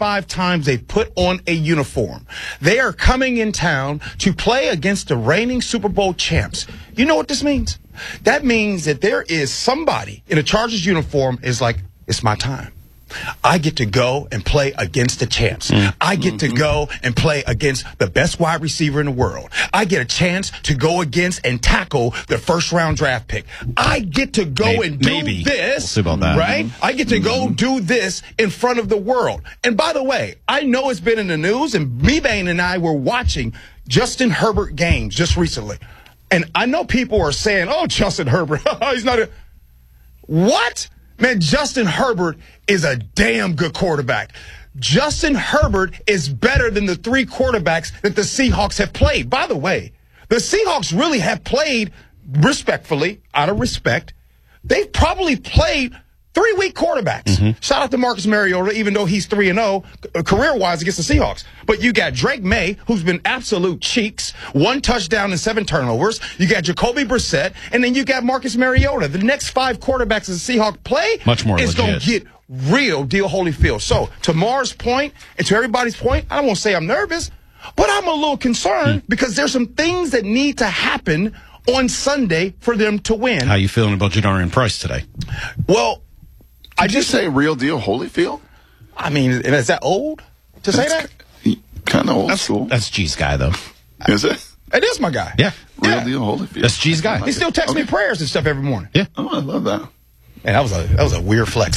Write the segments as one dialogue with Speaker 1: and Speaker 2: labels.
Speaker 1: 5 times they put on a uniform. They are coming in town to play against the reigning Super Bowl champs. You know what this means? That means that there is somebody in a Chargers uniform is like, it's my time. I get to go and play against the champs. I get to go and play against the best wide receiver in the world. I get a chance to go against and tackle the first-round draft pick. I get to go and do this,
Speaker 2: we'll see about that.
Speaker 1: right? I get to go do this in front of the world. And by the way, I know it's been in the news, and Mebane and I were watching Justin Herbert games just recently. And I know people are saying, oh, Justin Herbert, he's not a... What? Man, Justin Herbert is a damn good quarterback. Justin Herbert is better than the 3 quarterbacks that the Seahawks have played. By the way, the Seahawks really have played respectfully, out of respect. They've probably played 3 weak quarterbacks. Shout out to Marcus Mariota, even though he's 3-0 career-wise against the Seahawks. But you got Drake May, who's been absolute cheeks, 1 touchdown and 7 turnovers. You got Jacoby Brissett, and then you got Marcus Mariota. The next 5 quarterbacks the Seahawks play is going to get real deal Holyfield. So to Mars' point and to everybody's point, I don't want to say I'm nervous, but I'm a little concerned because there's some things that need to happen on Sunday for them to win.
Speaker 2: How you feeling about Jadarian Price today?
Speaker 1: Well,
Speaker 3: I just say real deal Holyfield.
Speaker 1: I mean, is that old to say that?
Speaker 3: Kind of old school.
Speaker 2: That's G's guy, though.
Speaker 3: Is it?
Speaker 1: It is my guy.
Speaker 2: Yeah.
Speaker 3: Real deal Holyfield.
Speaker 2: That's G's guy.
Speaker 1: He still texts me prayers and stuff every morning.
Speaker 2: Yeah.
Speaker 3: Oh, I love that.
Speaker 1: Man, that was a weird flex.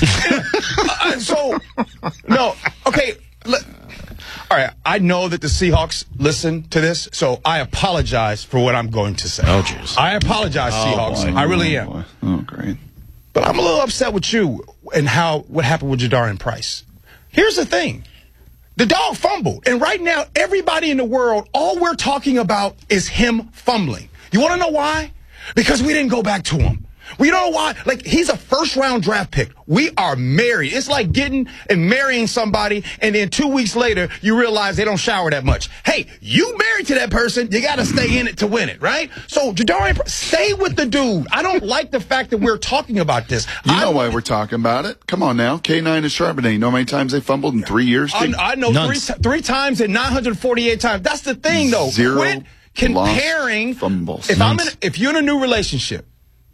Speaker 1: Okay. All right, I know that the Seahawks listen to this, so I apologize for what I'm going to say.
Speaker 2: Oh, jeez.
Speaker 1: I apologize, Seahawks.
Speaker 3: Boy.
Speaker 1: I really am.
Speaker 3: Boy. Oh, great.
Speaker 1: But I'm a little upset with you and what happened with Jadarian Price. Here's the thing. The dog fumbled. And right now, everybody in the world, all we're talking about is him fumbling. You want to know why? Because we didn't go back to him. We don't know why. Like, he's a first-round draft pick. We are married. It's like getting and marrying somebody, and then 2 weeks later, you realize they don't shower that much. Hey, you married to that person. You got to stay in it to win it, right? So, Jadarian, stay with the dude. I don't like the fact that we're talking about this.
Speaker 3: You know why we're talking about it. Come on now. K9 and Charbonnet. You know how many times they fumbled in 3 years?
Speaker 1: I know three times and 948 times. That's the thing, though.
Speaker 3: Zero
Speaker 1: Quit comparing.
Speaker 3: Fumbles.
Speaker 1: If you're in a new relationship,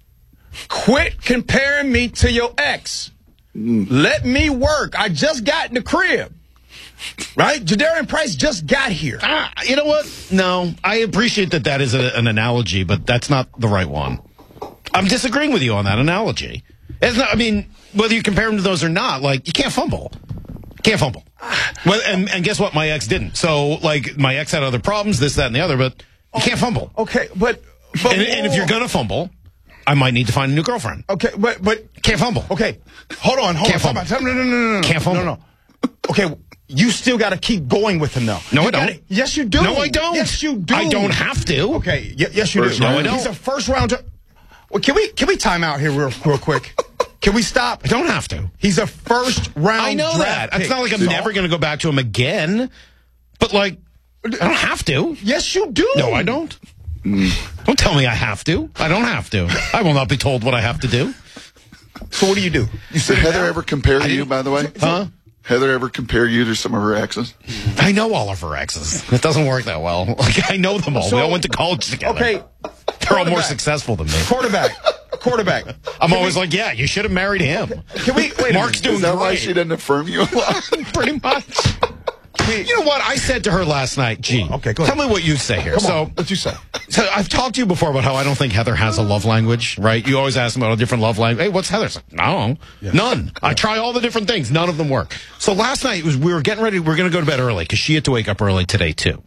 Speaker 1: quit comparing me to your ex. Let me work. I just got in the crib. Right? Jadarian Price just got here.
Speaker 2: You know what? No, I appreciate that is an analogy, but that's not the right one. I'm disagreeing with you on that analogy. It's not, I mean, whether you compare them to those or not, like, you can't fumble. Can't fumble. Well, and guess what? My ex didn't. So, like, my ex had other problems, this, that, and the other, but you can't fumble.
Speaker 1: Okay, but
Speaker 2: and if you're going to fumble, I might need to find a new girlfriend.
Speaker 1: Okay, but
Speaker 2: can't fumble.
Speaker 1: Okay, hold on.
Speaker 2: Can't fumble.
Speaker 1: No.
Speaker 2: Can't fumble.
Speaker 1: No. Okay, you still got to keep going with him, though.
Speaker 2: No, I don't.
Speaker 1: Yes, you do.
Speaker 2: No, I don't.
Speaker 1: Yes, you do.
Speaker 2: I don't have to.
Speaker 1: Okay, yes, you do.
Speaker 3: No, I don't.
Speaker 1: He's a first round. Well, can we time out here real quick? Can we stop?
Speaker 2: I don't have to.
Speaker 1: He's a first round.
Speaker 2: I know that. It's not like I'm never going to go back to him again. But, like, I don't have to.
Speaker 1: Yes, you do.
Speaker 2: No, I don't. Don't tell me I have to. I don't have to. I will not be told what I have to do.
Speaker 1: So what do? You
Speaker 3: Did Heather ever compare to you, by the way?
Speaker 2: Huh?
Speaker 3: Heather ever compare you to some of her exes?
Speaker 2: I know all of her exes. It doesn't work that well. Like, I know them all. We all went to college together.
Speaker 1: Okay.
Speaker 2: They're all more successful than me.
Speaker 1: Quarterback.
Speaker 2: I'm always like, yeah, you should have married him.
Speaker 1: Can we wait?
Speaker 2: Mark's doing
Speaker 3: Is that
Speaker 2: great.
Speaker 3: why she didn't affirm you a lot?
Speaker 2: Pretty much. You know what? I said to her last night, Gee,
Speaker 1: okay, go ahead.
Speaker 2: Tell me what you say here.
Speaker 1: Come on. What you say?
Speaker 2: So I've talked to you before about how I don't think Heather has a love language, right? You always ask about a different love language. Hey, what's Heather's? Like, no, none. Yeah. I try all the different things. None of them work. So last night we were getting ready. We were going to go to bed early because she had to wake up early today too.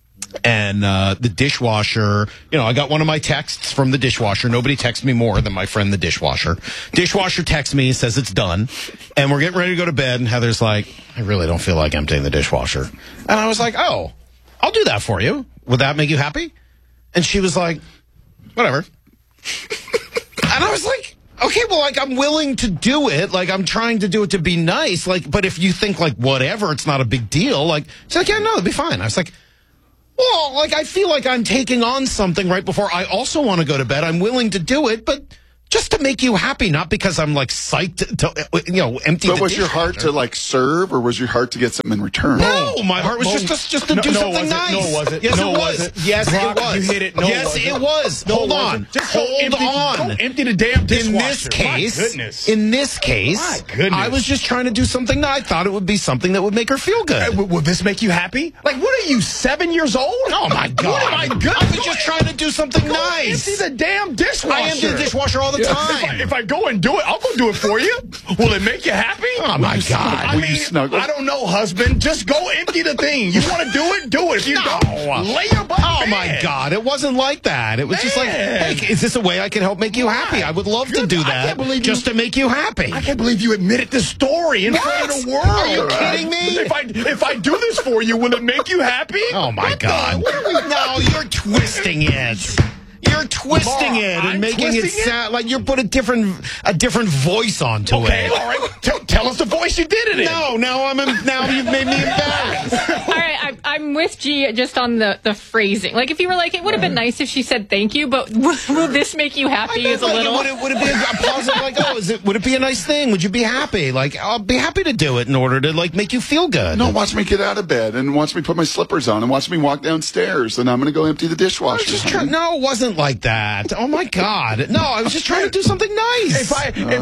Speaker 2: And the dishwasher, I got one of my texts from the dishwasher. Nobody texts me more than my friend the dishwasher. Dishwasher texts me, says it's done. And we're getting ready to go to bed. And Heather's like, I really don't feel like emptying the dishwasher. And I was like, oh, I'll do that for you. Would that make you happy? And she was like, whatever. And I was like, okay, well, like, I'm willing to do it. Like, I'm trying to do it to be nice. Like, but if you think, like, whatever, it's not a big deal. Like, she's like, yeah, no, it'll be fine. I was like, well, like, I feel like I'm taking on something right before I also want to go to bed. I'm willing to do it, but just to make you happy, not because I'm like psyched to empty
Speaker 3: But
Speaker 2: the
Speaker 3: was your heart to like serve, or was your heart to get something in return?
Speaker 2: No, my heart was just to do something nice.
Speaker 1: No, was it?
Speaker 2: Yes,
Speaker 1: No,
Speaker 2: it was.
Speaker 1: wasn't.
Speaker 2: Yes,
Speaker 1: Brock,
Speaker 2: it was.
Speaker 1: you hit it. No,
Speaker 2: yes,
Speaker 1: wasn't.
Speaker 2: it was.
Speaker 1: No,
Speaker 2: Hold
Speaker 1: it
Speaker 2: on.
Speaker 1: wasn't. Just
Speaker 2: Hold on.
Speaker 1: Go empty the damn dishwasher.
Speaker 2: In this case,
Speaker 1: My goodness.
Speaker 2: I was just trying to do something that I thought it would be something that would make her feel good.
Speaker 1: Will this make you happy? Like, what are you, 7 years old?
Speaker 2: Oh my God!
Speaker 1: Oh my goodness!
Speaker 2: I was just trying to do something
Speaker 1: Go
Speaker 2: nice.
Speaker 1: empty the damn dishwasher.
Speaker 2: I empty the dishwasher all the time.
Speaker 1: If I go and do it, I'll go do it for you. Will it make you happy?
Speaker 2: Oh my God!
Speaker 1: I
Speaker 3: Will you
Speaker 1: mean,
Speaker 3: snuggle?
Speaker 1: I don't know, husband. Just go empty the thing. You want to do it? Do it. If you don't, lay your butt in
Speaker 2: Oh
Speaker 1: bed.
Speaker 2: my God! It wasn't like that. It was just like,
Speaker 1: Man.
Speaker 2: hey, is this a way I can help make you happy? I would love to do
Speaker 1: I
Speaker 2: that
Speaker 1: can't believe
Speaker 2: just to make you happy.
Speaker 1: I can't believe you admitted this story in front of the world.
Speaker 2: Are you kidding me?
Speaker 1: If I do this for you, will it make you happy?
Speaker 2: Oh my God! No, you're twisting it. You're twisting
Speaker 1: Mark,
Speaker 2: it and
Speaker 1: I'm
Speaker 2: making it
Speaker 1: twisting it?
Speaker 2: sound like you're putting a different voice onto
Speaker 1: Okay,
Speaker 2: it.
Speaker 1: all right. Tell us the voice you did it in.
Speaker 2: No, now you've made me embarrassed.
Speaker 4: All right, I'm with G just on the phrasing. Like, if you were like, it would have been nice if she said thank you, but will this make you happy? Is a little.
Speaker 2: Would it be a positive? Like, would it be a nice thing? Would you be happy? Like, I'll be happy to do it in order to like make you feel good.
Speaker 3: No, watch me get out of bed and watch me put my slippers on and watch me walk downstairs, and I'm going to go empty the dishwasher.
Speaker 2: No, it wasn't like that. Oh my God! No, I was just trying to do something nice.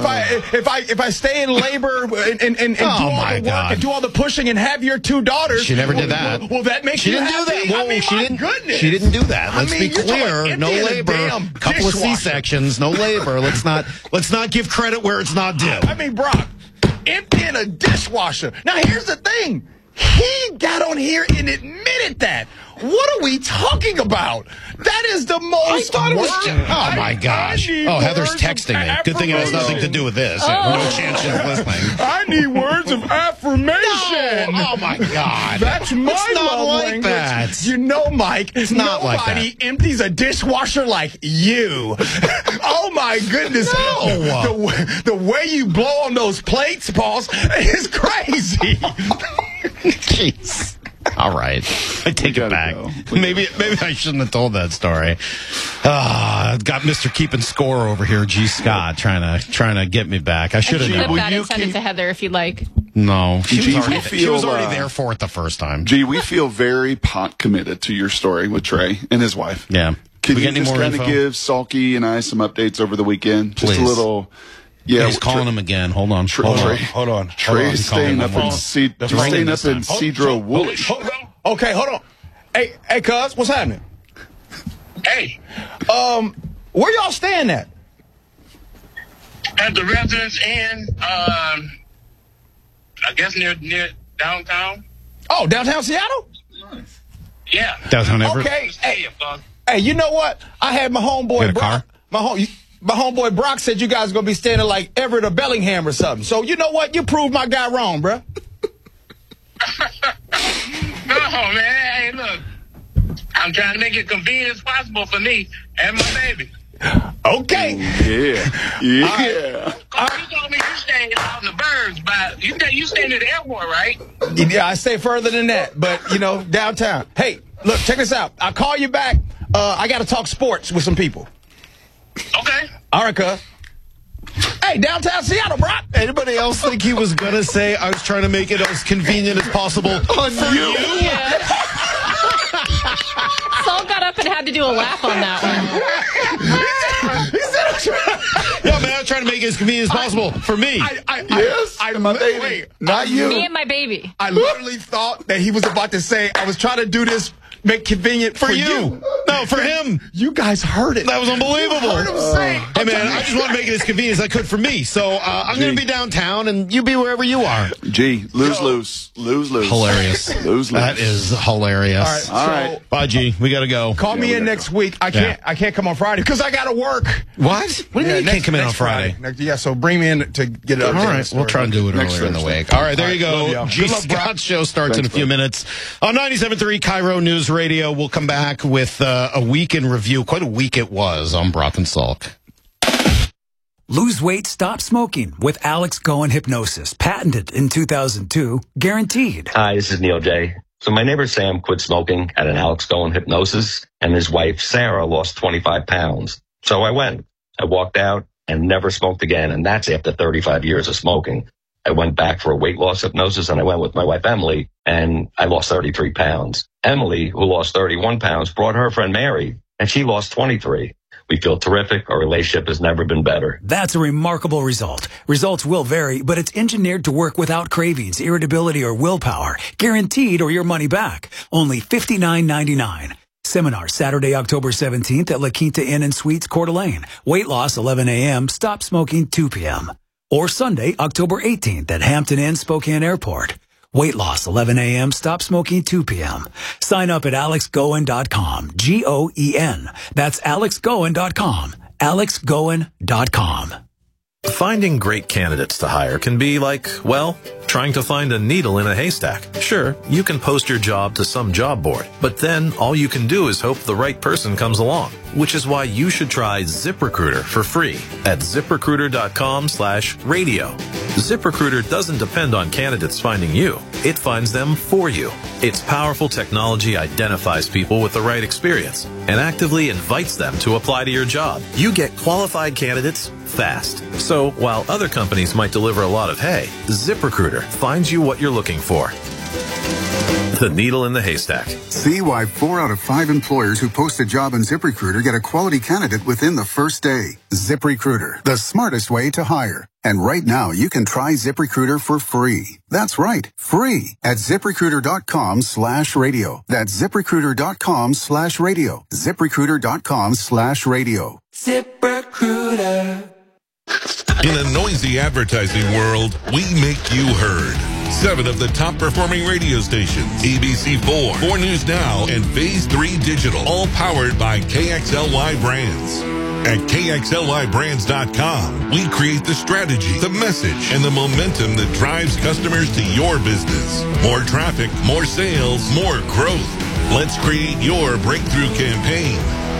Speaker 1: If I stay in labor and do all
Speaker 2: my
Speaker 1: the work
Speaker 2: God.
Speaker 1: and do all the pushing and have your two daughters,
Speaker 2: She never did that.
Speaker 1: Will that make
Speaker 2: She
Speaker 1: you
Speaker 2: didn't do
Speaker 1: happy?
Speaker 2: that. Whoa,
Speaker 1: I mean,
Speaker 2: she
Speaker 1: my
Speaker 2: didn't.
Speaker 1: goodness.
Speaker 2: She didn't do that. Let's be
Speaker 1: you're talking
Speaker 2: clear.
Speaker 1: about
Speaker 2: No
Speaker 1: emptying a
Speaker 2: labor.
Speaker 1: damn
Speaker 2: Couple of
Speaker 1: dishwasher.
Speaker 2: C-sections. No labor. Let's not give credit where it's not due.
Speaker 1: I mean, Brock, emptying a dishwasher. Now, here's the thing. He got on here and admitted that. What are we talking about? That is the most.
Speaker 2: I thought it was. Oh my gosh! Oh, Heather's texting me. Good thing it has nothing to do with this. No chance she's listening.
Speaker 1: I need words of affirmation.
Speaker 2: Oh my God!
Speaker 1: That's my
Speaker 2: It's not
Speaker 1: love
Speaker 2: like
Speaker 1: language.
Speaker 2: that.
Speaker 1: You know, Mike,
Speaker 2: It's not like that.
Speaker 1: nobody empties a dishwasher like you. Oh my goodness!
Speaker 2: No.
Speaker 1: The way you blow on those plates, Pauls, is crazy.
Speaker 2: Jeez. All right, I take it back. Maybe I shouldn't have told that story. Got Mr. Keeping Score over here, G. Scott, trying to get me back. I should have
Speaker 4: Clip
Speaker 2: known.
Speaker 4: that and send it to Heather if you'd like.
Speaker 2: No, she was
Speaker 3: feel,
Speaker 2: already there for it the first time.
Speaker 3: Gee, we feel very pot committed to your story with Trey and his wife.
Speaker 2: Yeah.
Speaker 3: Can
Speaker 2: We
Speaker 3: you
Speaker 2: get any
Speaker 3: just
Speaker 2: more
Speaker 3: kind of
Speaker 2: info?
Speaker 3: give Salky and I some updates over the weekend? Just
Speaker 2: Please.
Speaker 3: a little. Yeah,
Speaker 2: He's calling him again. Hold on.
Speaker 1: Hold on.
Speaker 3: Trey is staying up in Cedro Woolwich.
Speaker 1: Okay, hold on. Hey, cuz, what's happening?
Speaker 5: Hey,
Speaker 1: Where y'all staying at?
Speaker 5: at the Residence Inn, I guess near downtown.
Speaker 1: Oh, downtown Seattle?
Speaker 5: Yeah.
Speaker 2: Downtown Everett.
Speaker 1: Okay.
Speaker 5: Hey,
Speaker 1: Hey, you know what? I had my homeboy
Speaker 2: Got a
Speaker 1: Brock. My homeboy Brock said you guys gonna be staying at like Everett or Bellingham or something. So you know what? You proved my guy wrong, bruh.
Speaker 5: no, man. Hey, look. I'm trying to make it convenient as possible for me and my baby.
Speaker 1: Okay.
Speaker 3: Yeah.
Speaker 5: You told me you stayed out in the burbs, but you stay near the airport, right?
Speaker 1: Yeah, I stay further than that, but you know, downtown. Hey, look, check this out. I'll call you back. I gotta talk sports with some people.
Speaker 5: Okay.
Speaker 1: All right, cuz. Hey, downtown Seattle, Brock.
Speaker 2: Anybody else think he was going to say I was trying to make it as convenient as possible
Speaker 3: On you.
Speaker 4: Yeah. Saul got up and had to do a laugh on that one.
Speaker 2: No, man, I was trying to make it as convenient as possible for me.
Speaker 3: Yes, my baby.
Speaker 1: Wait,
Speaker 3: Not you.
Speaker 4: Me and my baby.
Speaker 1: I literally thought that he was about to say, I was trying to do this, make convenient for you.
Speaker 2: No, for him.
Speaker 1: You guys heard it.
Speaker 2: That was unbelievable.
Speaker 1: You heard him say,
Speaker 2: Hey, man, I just want to make it as convenient as I could for me. So I'm going to be downtown, and you be wherever you are.
Speaker 3: Gee, lose.
Speaker 2: Hilarious.
Speaker 3: Lose.
Speaker 2: That is hilarious.
Speaker 3: All right.
Speaker 2: Bye, G. We got to go.
Speaker 1: Call me in next week. I can't come on Friday because I got to work.
Speaker 2: What? What do you mean you can't come in on Friday?
Speaker 1: Yeah, so bring me in to get it up.
Speaker 2: All right, we'll try and do it
Speaker 3: Next
Speaker 2: earlier in the
Speaker 3: Thursday.
Speaker 2: week. All right, there you
Speaker 1: Love
Speaker 2: go.
Speaker 1: y'all.
Speaker 2: G.
Speaker 1: Good luck, Brock.
Speaker 2: Scott's show starts in a
Speaker 3: Thanks,
Speaker 2: few
Speaker 3: bud.
Speaker 2: minutes. On 97.3 Cairo News Radio, we'll come back with a week in review. Quite a week it was on Brock and Salk.
Speaker 6: Lose weight, stop smoking with Alex Cohen Hypnosis. Patented in 2002. Guaranteed.
Speaker 7: Hi, this is Neil J. So my neighbor Sam quit smoking at an Alex Cohen Hypnosis, and his wife Sarah lost 25 pounds. So I went. I walked out, and never smoked again. And that's after 35 years of smoking. I went back for a weight loss hypnosis, and I went with my wife, Emily, and I lost 33 pounds. Emily, who lost 31 pounds, brought her friend Mary, and she lost 23. We feel terrific. Our relationship has never been better.
Speaker 6: That's a remarkable result. Results will vary, but it's engineered to work without cravings, irritability, or willpower. Guaranteed or your money back. Only $59.99. Seminar Saturday, October 17th at La Quinta Inn and Suites, Coeur d'Alene. Weight loss 11 a.m., stop smoking 2 p.m. Or Sunday, October 18th at Hampton Inn, Spokane Airport. Weight loss 11 a.m., stop smoking 2 p.m. Sign up at alexgoen.com. G-O-E-N. That's alexgoen.com. alexgoen.com.
Speaker 8: Finding great candidates to hire can be like, well, trying to find a needle in a haystack. Sure, you can post your job to some job board, but then all you can do is hope the right person comes along, which is why you should try ZipRecruiter for free at ZipRecruiter.com/radio. ZipRecruiter doesn't depend on candidates finding you. It finds them for you. Its powerful technology identifies people with the right experience and actively invites them to apply to your job. You get qualified candidates fast. So while other companies might deliver a lot of hay, ZipRecruiter finds you what you're looking for. The needle in the haystack.
Speaker 9: See why 4 out of 5 employers who post a job on ZipRecruiter get a quality candidate within the first day. ZipRecruiter, the smartest way to hire. And right now, you can try ZipRecruiter for free. That's right, free at ZipRecruiter.com/radio. That's ZipRecruiter.com/radio. ZipRecruiter.com/radio.
Speaker 10: ZipRecruiter.
Speaker 11: In a noisy advertising world, we make you heard. 7 of the top performing radio stations, ABC4, 4 News Now, and Phase 3 Digital, all powered by KXLY Brands. At KXLYBrands.com, we create the strategy, the message, and the momentum that drives customers to your business. More traffic, more sales, more growth. Let's create your breakthrough campaign.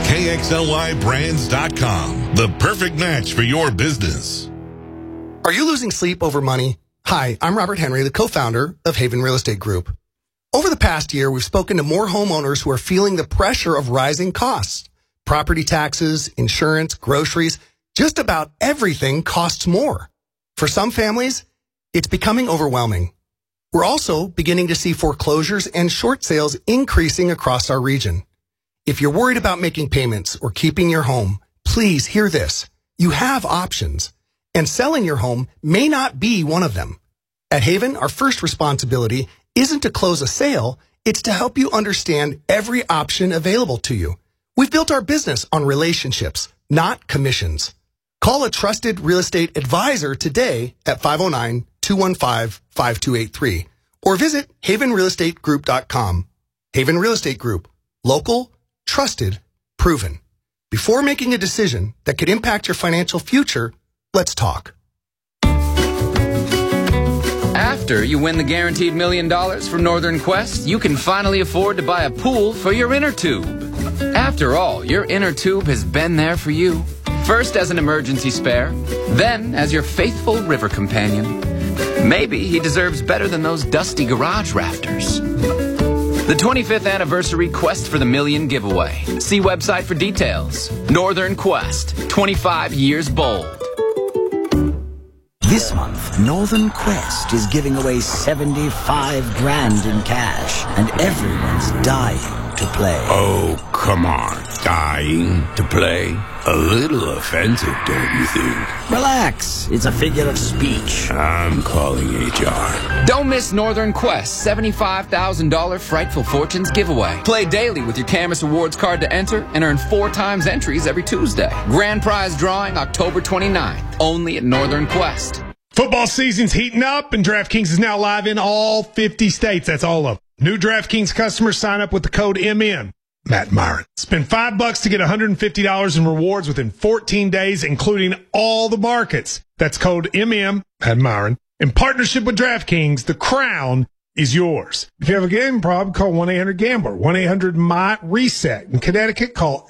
Speaker 11: KXLYBrands.com, the perfect match for your business.
Speaker 12: Are you losing sleep over money? Hi, I'm Robert Henry, the co-founder of Haven Real Estate Group. Over the past year, we've spoken to more homeowners who are feeling the pressure of rising costs. Property taxes, insurance, groceries, just about everything costs more. For some families, it's becoming overwhelming. We're also beginning to see foreclosures and short sales increasing across our region. If you're worried about making payments or keeping your home, please hear this. You have options, and selling your home may not be one of them. At Haven, our first responsibility isn't to close a sale, it's to help you understand every option available to you. We've built our business on relationships, not commissions. Call a trusted real estate advisor today at 509-215-5283 or visit havenrealestategroup.com. Haven Real Estate Group. Local, trusted, proven. Before making a decision that could impact your financial future, let's talk.
Speaker 13: After you win the guaranteed $1 million from Northern Quest, you can finally afford to buy a pool for your inner tube. After all, your inner tube has been there for you. First as an emergency spare, then as your faithful river companion. Maybe he deserves better than those dusty garage rafters. The 25th anniversary Quest for the Million giveaway. See website for details. Northern Quest, 25 years bold.
Speaker 14: This month, Northern Quest is giving away $75 grand in cash, and everyone's dying to play.
Speaker 15: Oh, come on. Dying to play? A little offensive, don't you think?
Speaker 14: Relax. It's a figure of speech.
Speaker 15: I'm calling HR.
Speaker 13: Don't miss Northern Quest $75,000 Frightful Fortunes giveaway. Play daily with your Camus Rewards card to enter and earn 4 times entries every Tuesday. Grand prize drawing October 29th. Only at Northern Quest.
Speaker 16: Football season's heating up, and DraftKings is now live in all 50 states. That's all of them. New DraftKings customers sign up with the code MM. Matt Myron. Spend $5 to get $150 in rewards within 14 days, including all the markets. That's code MM, Matt Myron. In partnership with DraftKings, the crown is yours. If you have a gambling problem, call 1-800-GAMBLER, 1-800-MY-RESET. In Connecticut, call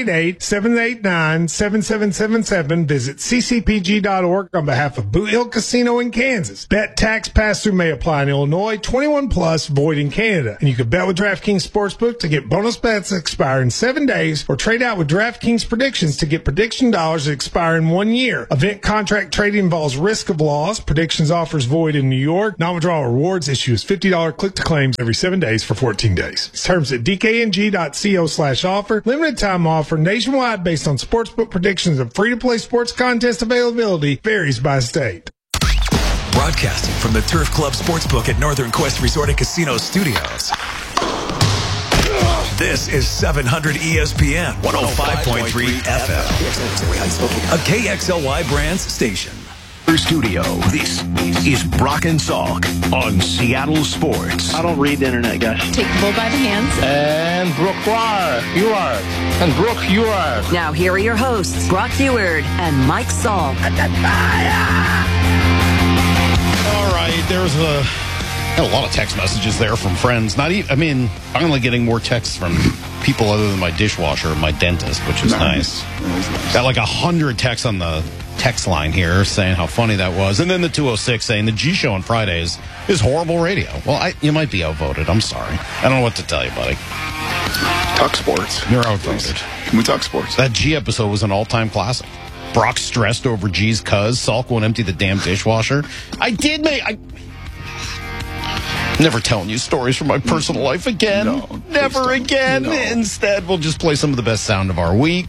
Speaker 16: 888-789-7777. Visit ccpg.org on behalf of Boot Hill Casino in Kansas. Bet tax pass-through may apply in Illinois, 21 plus, void in Canada. And you can bet with DraftKings Sportsbook to get bonus bets that expire in 7 days, or trade out with DraftKings Predictions to get prediction dollars that expire in 1 year. Event contract trading involves risk of loss. Predictions offers void in New York. Non-withdrawal rewards issues $50 click-to-claims every 7 days for 14 days. Terms at dkng.co/offer. Limited time offer nationwide based on sportsbook predictions and free-to-play sports contest availability varies by state.
Speaker 6: Broadcasting from the Turf Club Sportsbook at Northern Quest Resort and Casino Studios. This is 700 ESPN 105.3 FM. A KXLY Brands station.
Speaker 17: Studio. This is Brock and Salk on Seattle Sports.
Speaker 18: I don't read the internet, guys.
Speaker 19: Take the bull by the hands.
Speaker 18: And Brooke, you are. And Brooke, you are.
Speaker 19: Now here are your hosts, Brock Heward and Mike Salk.
Speaker 2: All right, there's a lot of text messages there from friends. Finally getting more texts from people other than my dishwasher and my dentist, which is nice. Got like 100 texts on the text line here saying how funny that was. And then the 206 saying the G Show on Fridays is horrible radio. Well, you might be outvoted. I'm sorry. I don't know what to tell you, buddy.
Speaker 3: Talk sports.
Speaker 2: You're outvoted.
Speaker 3: Can we talk sports?
Speaker 2: That G episode was an all-time classic. Brock stressed over G's cuz. Salk won't empty the damn dishwasher. I'm never telling you stories from my personal life again.
Speaker 3: No,
Speaker 2: never again.
Speaker 3: No.
Speaker 2: Instead, we'll just play some of the best sound of our week.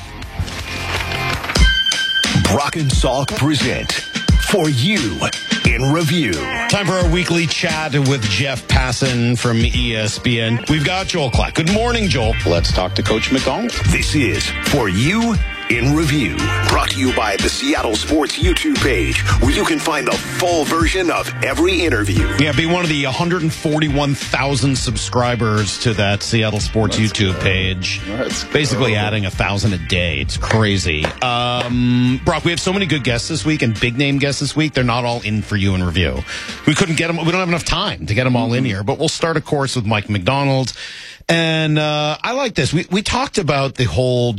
Speaker 17: Brock and Salk present For You in Review.
Speaker 2: Time for our weekly chat with Jeff Passan from ESPN. We've got Joel Klatt. Good morning, Joel.
Speaker 20: Let's talk to Coach McDonald.
Speaker 17: This is For You in Review. Brought to you by the Seattle Sports YouTube page, where you can find the full version of every interview.
Speaker 2: Yeah, be one of the 141,000 subscribers to that Seattle Sports YouTube page. Basically adding 1,000 a day. It's crazy. Brock, we have so many good guests this week and big name guests this week. They're not all in For You in Review. We couldn't get them. We don't have enough time to get them all in here. But we'll start, of course, with Mike McDonald. And I like this. We talked about the whole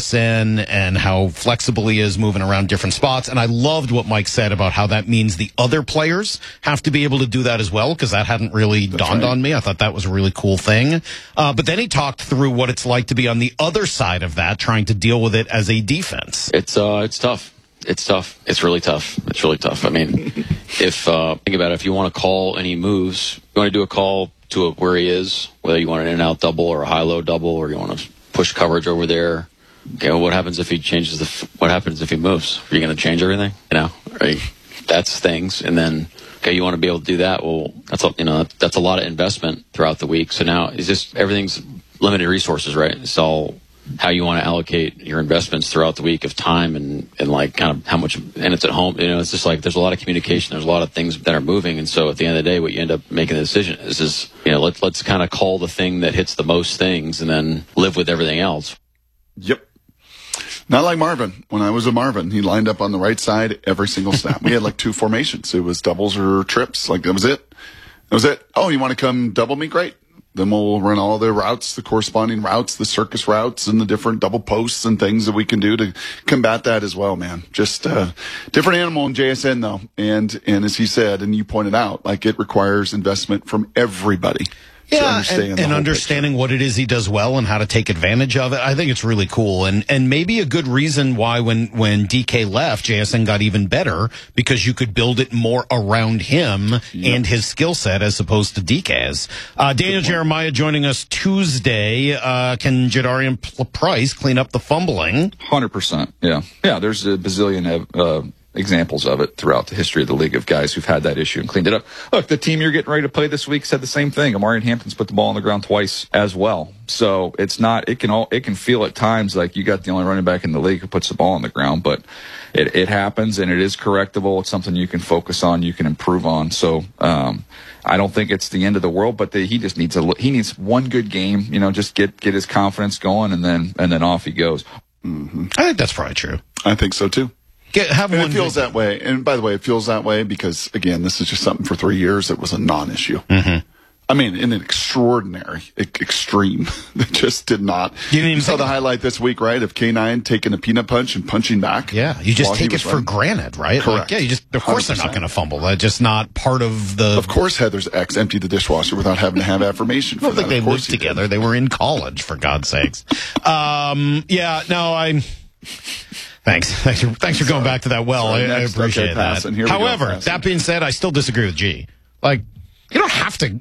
Speaker 2: JSN and how flexible he is moving around different spots. And I loved what Mike said about how that means the other players have to be able to do that as well, because that hadn't really dawned on me. I thought that was a really cool thing. But then he talked through what it's like to be on the other side of that, trying to deal with it as a defense.
Speaker 20: It's tough. It's tough. It's really tough. It's really tough. I mean, think about it. If you want to call any moves, you want to do a call to where he is, whether you want an in-and-out double or a high-low double, or you want to push coverage over there. Okay, well, what happens if he changes what happens if he moves? Are you going to change everything? Right? That's things. And then, okay, you want to be able to do that. Well, that's a lot of investment throughout the week. So now it's just everything's limited resources, right? It's all how you want to allocate your investments throughout the week of time and like kind of how much, and it's at home, it's just like there's a lot of communication, there's a lot of things that are moving, and so at the end of the day what you end up making the decision is let's kind of call the thing that hits the most things and then live with everything else.
Speaker 3: Yep. Not like Marvin. When I was a Marvin, he lined up on the right side every single snap. We had like 2 formations. It was doubles or trips. Like that was it. Oh, you want to come double me? Great. Then we'll run all the routes, the corresponding routes, the circus routes, and the different double posts and things that we can do to combat that as well, man. Just different animal in JSN, though. And as he said, and you pointed out, like it requires investment from everybody.
Speaker 2: Yeah, and understanding what it is he does well and how to take advantage of it. I think it's really cool. And maybe a good reason why when DK left, JSN got even better, because you could build it more around him and his skill set as opposed to DK's. Daniel Jeremiah joining us Tuesday. Can Jadarian Price clean up the fumbling?
Speaker 21: 100%. Yeah. Yeah, there's a bazillion examples of it throughout the history of the league of guys who've had that issue and cleaned it up. Look, the team you're getting ready to play this week said the same thing. Amarian Hampton's put the ball on the ground twice as well. So it can feel at times like you got the only running back in the league who puts the ball on the ground, but it happens and it is correctable. It's something you can focus on, you can improve on. So I don't think it's the end of the world, but he just needs one good game, just get his confidence going and then off he goes.
Speaker 2: Mm-hmm. I think that's probably true.
Speaker 3: I think so too.
Speaker 2: Have
Speaker 3: and
Speaker 2: one.
Speaker 3: It feels that way. And by the way, it feels that way because, again, this is just something for 3 years that was a non-issue.
Speaker 2: Mm-hmm.
Speaker 3: I mean, in an extraordinary extreme that just did not. You saw the highlight this week, right, of K9 taking a peanut punch and punching back.
Speaker 2: Yeah, you just take it for granted, right?
Speaker 3: Correct.
Speaker 2: Like, yeah, of course 100%. They're not going to fumble. That's just not part of the.
Speaker 3: Of course, Heather's ex emptied the dishwasher without having to have affirmation.
Speaker 2: I don't think they lived together. They were in college, for God's sakes. Thanks for going back to that well. I appreciate that. However, that being said, I still disagree with G. Like, you don't have to.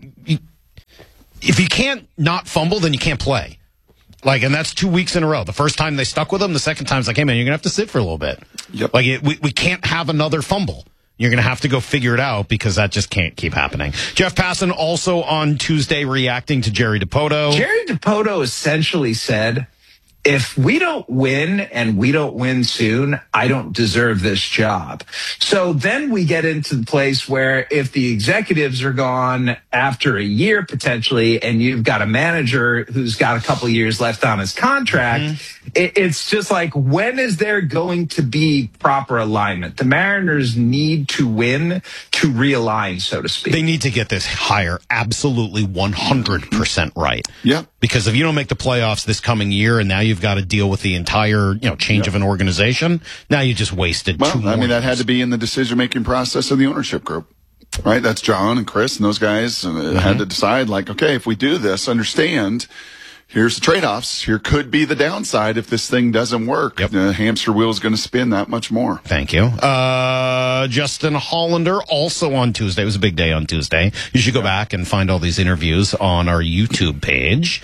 Speaker 2: If you can't not fumble, then you can't play. Like, and that's 2 weeks in a row. The first time they stuck with him, the second time it's like, hey man, you're gonna have to sit for a little bit.
Speaker 3: Yep.
Speaker 2: Like, we can't have another fumble. You're gonna have to go figure it out because that just can't keep happening. Jeff Passan also on Tuesday reacting to Jerry Dipoto.
Speaker 5: Jerry Dipoto essentially said, if we don't win and we don't win soon, I don't deserve this job. So then we get into the place where if the executives are gone after a year potentially, and you've got a manager who's got a couple of years left on his contract, it's just like, when is there going to be proper alignment? The Mariners need to win to realign, so to speak.
Speaker 2: They need to get this hire absolutely 100% right.
Speaker 3: Yeah.
Speaker 2: Because if you don't make the playoffs this coming year and now you've got to deal with the entire, change of an organization, now you just wasted 2 more.
Speaker 3: I mean, that had to be in the decision-making process of the ownership group, right? That's John and Chris and those guys had to decide, like, okay, if we do this, understand, here's the trade-offs. Here could be the downside if this thing doesn't work.
Speaker 2: Yep.
Speaker 3: The hamster wheel is going to spin that much more.
Speaker 2: Thank you. Justin Hollander also on Tuesday. It was a big day on Tuesday. You should go back and find all these interviews on our YouTube page.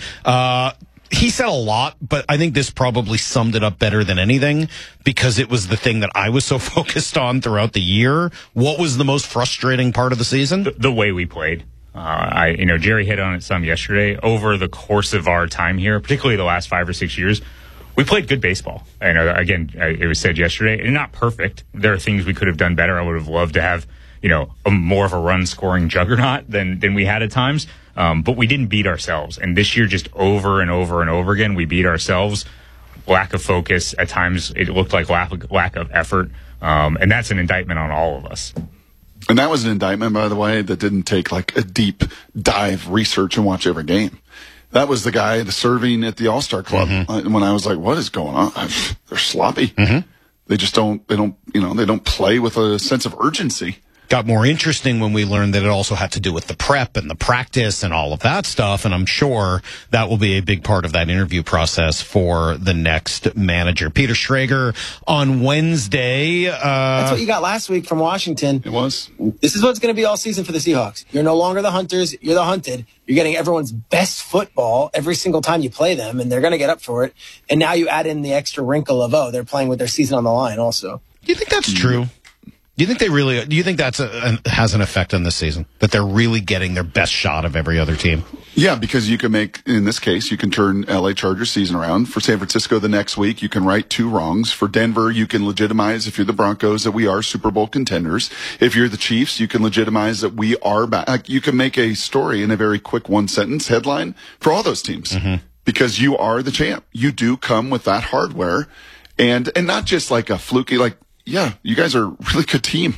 Speaker 2: He said a lot, but I think this probably summed it up better than anything because it was the thing that I was so focused on throughout the year. What was the most frustrating part of the season?
Speaker 22: The way we played. Jerry hit on it some yesterday. Over the course of our time here, particularly the last 5 or 6 years, we played good baseball. I know, again, it was said yesterday, and not perfect. There are things we could have done better. I would have loved to have, more of a run-scoring juggernaut than we had at times. But we didn't beat ourselves. And this year, just over and over and over again, we beat ourselves. Lack of focus. At times, it looked like lack of effort. And that's an indictment on all of us.
Speaker 3: And that was an indictment, by the way, that didn't take like a deep dive research and watch every game. That was the guy serving at the All-Star Club. When I was like, what is going on? They're sloppy. They just don't play with a sense of urgency.
Speaker 2: Got more interesting when we learned that it also had to do with the prep and the practice and all of that stuff. And I'm sure that will be a big part of that interview process for the next manager. Peter Schrager on Wednesday.
Speaker 23: That's what you got last week from Washington.
Speaker 3: It was.
Speaker 23: This is what's going to be all season for the Seahawks. You're no longer the hunters. You're the hunted. You're getting everyone's best football every single time you play them, and they're going to get up for it. And now you add in the extra wrinkle of, they're playing with their season on the line also.
Speaker 2: Do you think that's true? Do you think that's has an effect on this season? That they're really getting their best shot of every other team?
Speaker 3: Yeah, because you can in this case, you can turn LA Chargers season around. For San Francisco the next week, you can right 2 wrongs. For Denver, you can legitimize, if you're the Broncos, that we are Super Bowl contenders. If you're the Chiefs, you can legitimize that we are back. You can make a story in a very quick 1-sentence headline for all those teams. Because you are the champ. You do come with that hardware. And not just like a fluky, yeah, you guys are a really good team.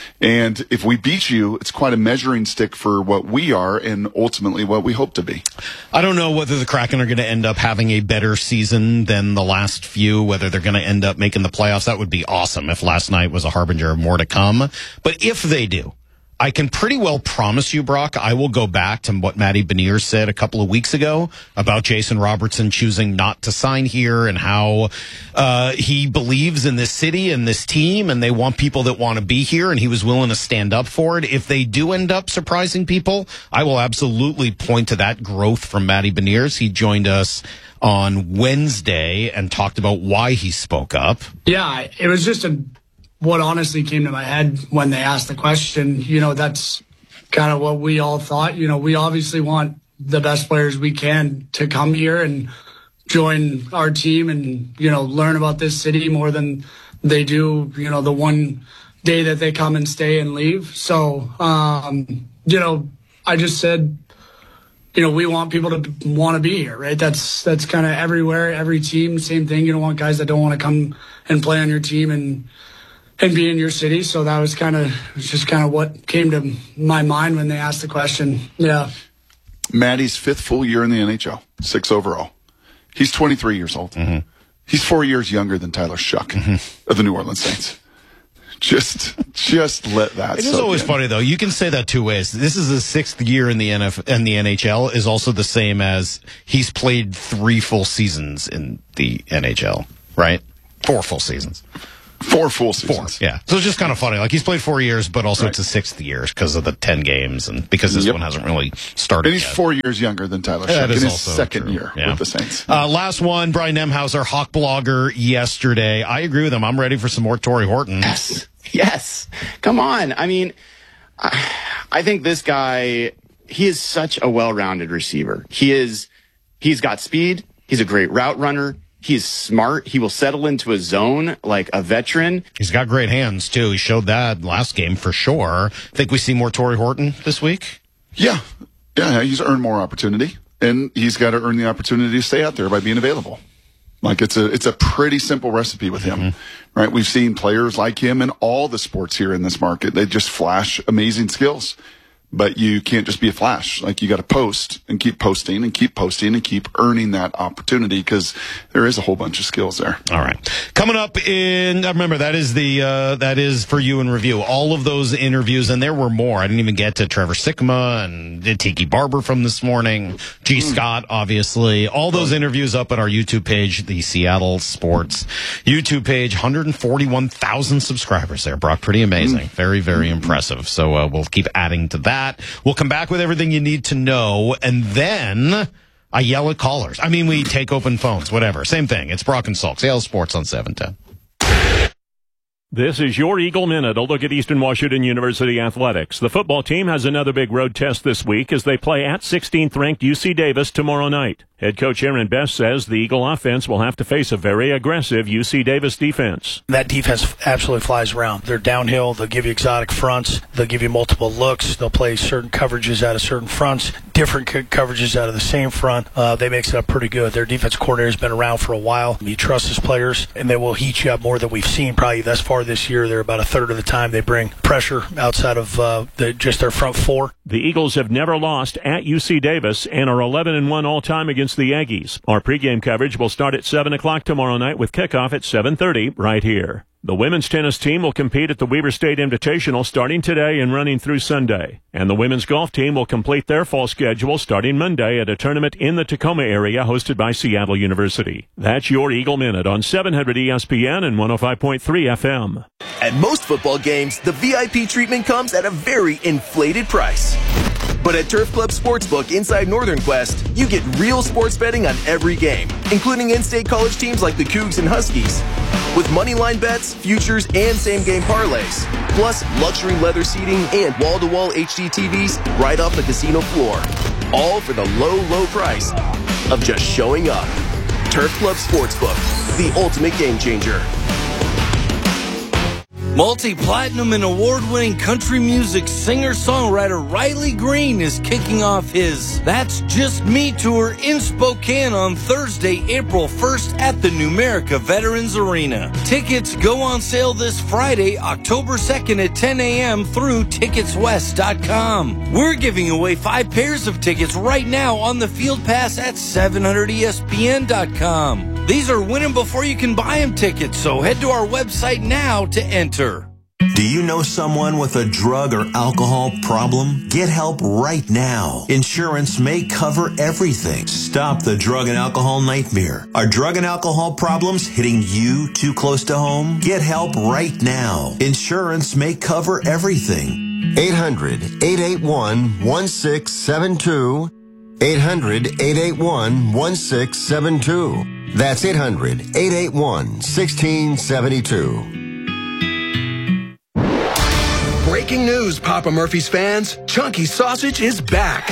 Speaker 3: And if we beat you, it's quite a measuring stick for what we are and ultimately what we hope to be.
Speaker 2: I don't know whether the Kraken are going to end up having a better season than the last few, whether they're going to end up making the playoffs. That would be awesome if last night was a harbinger of more to come. But if they do, I can pretty well promise you, Brock, I will go back to what Matty Beniers said a couple of weeks ago about Jason Robertson choosing not to sign here and how he believes in this city and this team and they want people that want to be here and he was willing to stand up for it. If they do end up surprising people, I will absolutely point to that growth from Matty Beniers. He joined us on Wednesday and talked about why he spoke up.
Speaker 24: Yeah, it was just what honestly came to my head when they asked the question. That's kind of what we all thought. We obviously want the best players we can to come here and join our team and, learn about this city more than they do, the one day that they come and stay and leave. So, I just said, we want people to want to be here, right? That's kind of everywhere, every team, same thing. You don't want guys that don't want to come and play on your team and, and be in your city. So that was just kind of what came to my mind when they asked the question. Yeah.
Speaker 3: Maddie's 5th full year in the NHL, 6 overall. He's 23 years old.
Speaker 2: Mm-hmm.
Speaker 3: He's 4 years younger than Tyler Shuck of the New Orleans Saints. Just let that.
Speaker 2: It is always funny though. You can say that two ways. This is his 6th year in the NHL is also the same as he's played 3 full seasons in the NHL, right? 4 full seasons.
Speaker 3: 4 full seasons.
Speaker 2: 4, yeah. So it's just kind of funny. Like he's played 4 years, but also it's his 6th year because of the 10 games and because this one hasn't really started
Speaker 3: And he's
Speaker 2: yet.
Speaker 3: 4 years younger than Tyler Shuck in his 2nd year with the Saints.
Speaker 2: Last one, Brian Nemhauser, Hawk blogger yesterday. I agree with him. I'm ready for some more Torrey Horton.
Speaker 1: Yes. Come on. I mean, I think this guy, he is such a well-rounded receiver. He's got speed. He's a great route runner. He's smart. He will settle into a zone like a veteran.
Speaker 2: He's got great hands, too. He showed that last game for sure. Think we see more Torrey Horton this week?
Speaker 3: Yeah. Yeah, he's earned more opportunity, and he's got to earn the opportunity to stay out there by being available. Like it's a pretty simple recipe with him, right? We've seen players like him in all the sports here in this market. They just flash amazing skills. But you can't just be a flash. Like you got to post and keep posting and keep posting and keep earning that opportunity because there is a whole bunch of skills there.
Speaker 2: All right. Coming up remember that is for you in review. All of those interviews, and there were more. I didn't even get to Trevor Sikkema and Tiki Barber from this morning. G. Scott, obviously. All those interviews up on our YouTube page, the Seattle Sports YouTube page. 141,000 subscribers there, Brock. Pretty amazing. Very, very impressive. So we'll keep adding to that. We'll come back with everything you need to know, and then I yell at callers. I mean, we take open phones, whatever. Same thing. It's Brock and Salk, Seattle Sports on 710.
Speaker 4: This is your Eagle Minute, a look at Eastern Washington University athletics. The football team has another big road test this week as they play at 16th-ranked UC Davis tomorrow night. Head coach Aaron Best says the Eagle offense will have to face a very aggressive UC Davis defense.
Speaker 7: That defense absolutely flies around. They're downhill. They'll give you exotic fronts. They'll give you multiple looks. They'll play certain coverages out of certain fronts, different coverages out of the same front. They mix it up pretty good. Their defense coordinator has been around for a while. You trust his players, and they will heat you up more than we've seen probably thus far this year. They're about a third of the time they bring pressure outside of just their front four.
Speaker 4: The Eagles have never lost at UC Davis and are 11-1 all-time against the Aggies. Our pregame coverage will start at 7 o'clock tomorrow night with kickoff at 7:30 right here. The women's tennis team will compete at the Weber State Invitational starting today and running through Sunday. And the women's golf team will complete their fall schedule starting Monday at a tournament in the Tacoma area hosted by Seattle University. That's your Eagle Minute on 700 ESPN and 105.3 FM.
Speaker 8: At most football games, the VIP treatment comes at a very inflated price. But at Turf Club Sportsbook inside Northern Quest, you get real sports betting on every game, including in-state college teams like the Cougs and Huskies. With moneyline bets, futures, and same-game parlays. Plus, luxury leather seating and wall-to-wall HD TVs right off the casino floor. All for the low, low price of just showing up. Turf Club Sportsbook, the ultimate game changer.
Speaker 25: Multi-platinum and award-winning country music singer-songwriter Riley Green is kicking off his That's Just Me tour in Spokane on Thursday, April 1st at the Numerica Veterans Arena. Tickets go on sale this Friday, October 2nd at 10 a.m. through Ticketswest.com. We're giving away 5 pairs of tickets right now on the Field Pass at 700ESPN.com. These are winning before you can buy them tickets, so head to our website now to enter.
Speaker 26: Do you know someone with a drug or alcohol problem? Get help right now. Insurance may cover everything. Stop the drug and alcohol nightmare. Are drug and alcohol problems hitting you too close to home? Get help right now. Insurance may cover everything.
Speaker 27: 800-881-1672. 800-881-1672. That's 800-881-1672.
Speaker 8: Breaking news, Papa Murphy's fans. Chunky Sausage is back.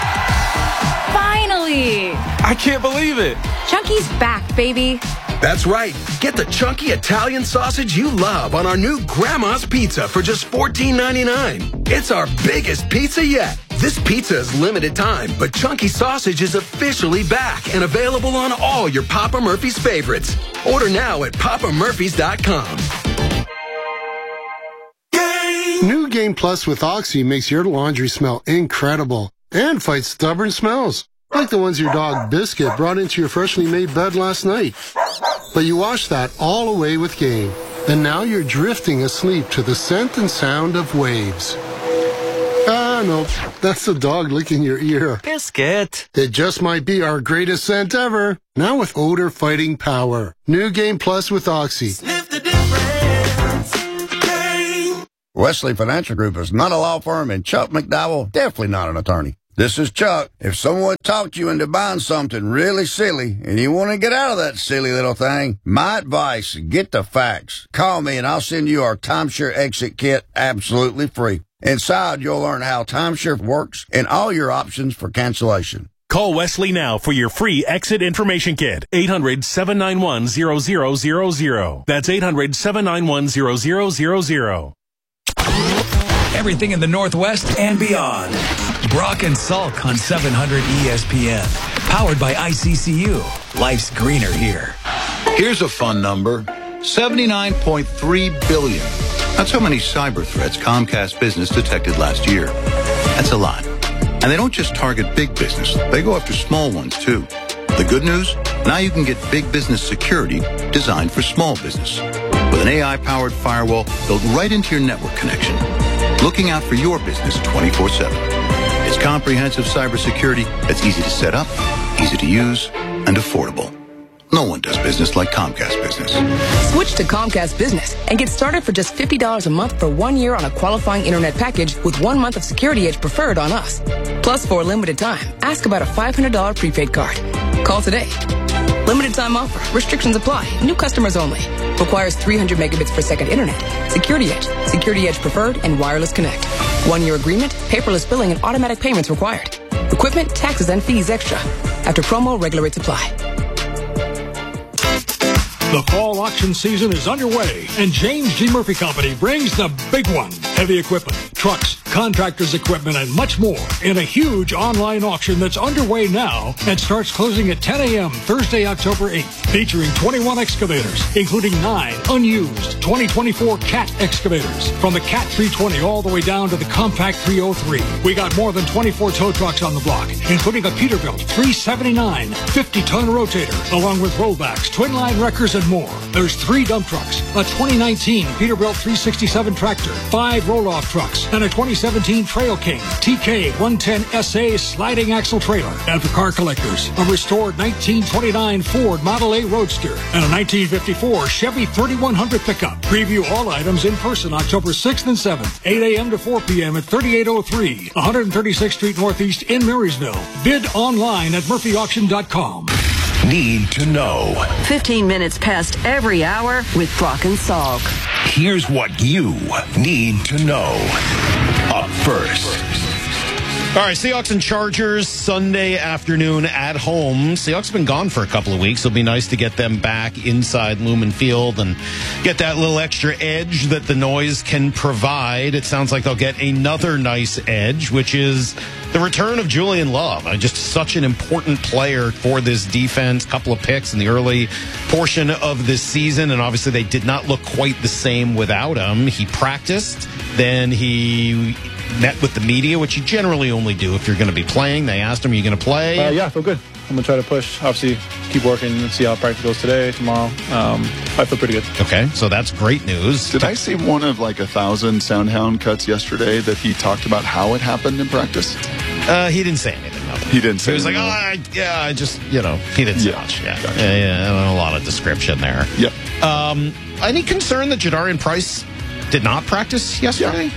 Speaker 28: Finally!
Speaker 8: I can't believe it.
Speaker 28: Chunky's back, baby.
Speaker 8: That's right. Get the chunky Italian sausage you love on our new Grandma's Pizza for just $14.99. It's our biggest pizza yet. This pizza is limited time, but Chunky Sausage is officially back and available on all your Papa Murphy's favorites. Order now at papamurphys.com.
Speaker 9: New Game Plus with Oxy makes your laundry smell incredible and fights stubborn smells, like the ones your dog Biscuit brought into your freshly made bed last night. But you wash that all away with Game, and now you're drifting asleep to the scent and sound of waves. Ah, no, that's the dog licking your ear.
Speaker 10: Biscuit.
Speaker 9: It just might be our greatest scent ever. Now with odor-fighting power. New Game Plus with Oxy.
Speaker 11: Sniff the difference. Game.
Speaker 12: Wesley Financial Group is not a law firm, and Chuck McDowell definitely not an attorney. This is Chuck. If someone talked you into buying something really silly and you want to get out of that silly little thing, my advice, get the facts. Call me and I'll send you our timeshare exit kit absolutely free. Inside, you'll learn how timeshare works and all your options for cancellation.
Speaker 13: Call Wesley now for your free exit information kit. 800-791-0000. That's 800-791-0000.
Speaker 6: Everything in the Northwest and beyond. Brock and Salk on 700 ESPN. Powered by ICCU. Life's greener here.
Speaker 14: Here's a fun number. 79.3 billion. That's how many cyber threats Comcast Business detected last year. That's a lot. And they don't just target big business. They go after small ones, too. The good news? Now you can get big business security designed for small business. With an AI-powered firewall built right into your network connection. Looking out for your business 24/7. It's comprehensive cybersecurity that's easy to set up, easy to use, and affordable. No one does business like Comcast Business.
Speaker 15: Switch to Comcast Business and get started for just $50 a month for 1 year on a qualifying internet package with 1 month of Security Edge Preferred on us. Plus, for a limited time, ask about a $500 prepaid card. Call today. Limited time offer. Restrictions apply. New customers only. Requires 300 megabits per second internet. Security Edge, Security Edge Preferred, and Wireless Connect. 1 year agreement, paperless billing, and automatic payments required. Equipment, taxes, and fees extra. After promo, regular rates apply.
Speaker 16: The fall auction season is underway, and James G. Murphy Company brings the big one. Heavy equipment, trucks, contractors' equipment, and much more in a huge online auction that's underway now and starts closing at 10 a.m. Thursday, October 8th, featuring 21 excavators, including 9 unused 2024 CAT excavators, from the CAT 320 all the way down to the Compact 303. We got more than 24 tow trucks on the block, including a Peterbilt 379 50-ton rotator, along with rollbacks, twin-line wreckers, and more. There's 3 dump trucks, a 2019 Peterbilt 367 tractor, 5 roll-off trucks, and a 2017 Trail King TK 110 SA sliding axle trailer. And for car collectors, a restored 1929 Ford Model A Roadster and a 1954 Chevy 3100 pickup. Preview all items in person October 6th and 7th, 8 a.m. to 4 p.m. at 3803 136th Street Northeast in Marysville. Bid online at murphyauction.com.
Speaker 17: Need to know.
Speaker 19: 15 minutes past every hour with Brock and Salk.
Speaker 17: Here's what you need to know. Up first.
Speaker 2: All right, Seahawks and Chargers Sunday afternoon at home. Seahawks have been gone for a couple of weeks. It'll be nice to get them back inside Lumen Field and get that little extra edge that the noise can provide. It sounds like they'll get another nice edge, which is the return of Julian Love. Just such an important player for this defense. Couple of picks in the early portion of this season, and obviously they did not look quite the same without him. He practiced, then he met with the media, which you generally only do if you're going to be playing. They asked him, are you going to play?
Speaker 29: Yeah, I feel good. I'm going to try to push. Obviously, keep working and see how practice goes today, tomorrow. I feel pretty good.
Speaker 2: Okay, so that's great news.
Speaker 3: Did I see one of like 1,000 Soundhound cuts yesterday that he talked about how it happened in practice?
Speaker 2: He didn't say anything. No.
Speaker 3: He didn't say anything.
Speaker 2: He was like, I just, he didn't say much. Yeah. Gotcha. Yeah, a lot of description there.
Speaker 3: Yep.
Speaker 2: Any concern that Jadarian Price did not practice yesterday?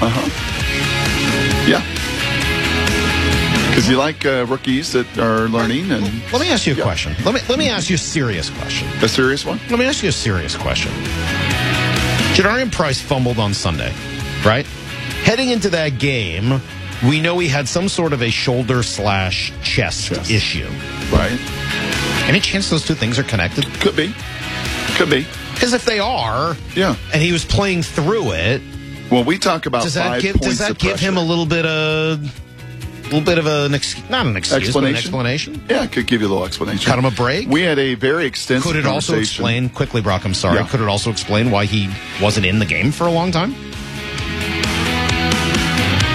Speaker 3: Yeah. Because you like rookies that are learning. And
Speaker 2: let me ask you a question. Let me ask you a serious question.
Speaker 3: A serious one?
Speaker 2: Let me ask you a serious question. Jadarian Price fumbled on Sunday, right? Heading into that game, we know he had some sort of a shoulder/chest issue.
Speaker 3: Right.
Speaker 2: Any chance those two things are connected?
Speaker 3: Could be.
Speaker 2: Because if they are, and he was playing through it.
Speaker 3: Well, we talk about
Speaker 2: does that give him a little bit of an explanation?
Speaker 3: Yeah, it could give you a little explanation.
Speaker 2: Cut him a break?
Speaker 3: We had a very extensive
Speaker 2: Could it also explain, quickly, Brock, I'm sorry, could it also explain why he wasn't in the game for a long time?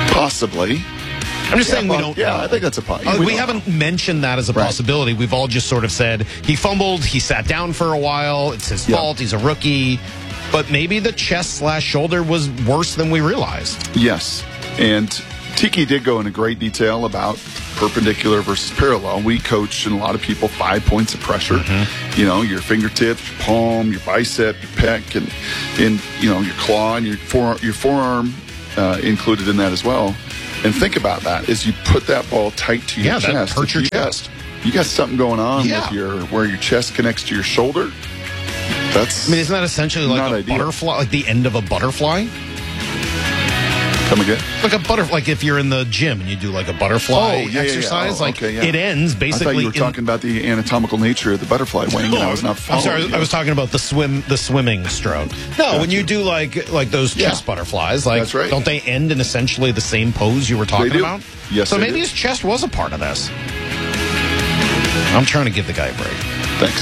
Speaker 3: Possibly.
Speaker 2: I'm just saying we don't know.
Speaker 3: I think that's a possibility.
Speaker 2: We haven't mentioned that as a possibility. We've all just sort of said he fumbled, he sat down for a while, it's his fault, he's a rookie. But maybe the chest/shoulder was worse than we realized.
Speaker 3: Yes. And Tiki did go into great detail about perpendicular versus parallel. We coach, and a lot of people, 5 points of pressure.
Speaker 2: Mm-hmm.
Speaker 3: You know, your fingertips, your palm, your bicep, your pec, and you know, your claw and your forearm included in that as well. And think about that as you put that ball tight to your chest.
Speaker 2: That hurts your chest.
Speaker 3: You got something going on with where your chest connects to your shoulder. That's,
Speaker 2: I mean, isn't that essentially like a butterfly, like the end of a butterfly?
Speaker 3: Come again?
Speaker 2: Like a butterfly, like if you're in the gym and you do like a butterfly exercise, it ends basically.
Speaker 3: I thought you were talking about the anatomical nature of the butterfly wing, and I was not following.
Speaker 2: I'm sorry, I was talking about the swimming stroke. No, when you do like those chest butterflies, like
Speaker 3: that's right.
Speaker 2: Don't they end in essentially the same pose you were talking about?
Speaker 3: Yes.
Speaker 2: So maybe his chest was a part of this. I'm trying to give the guy a break.
Speaker 3: Thanks.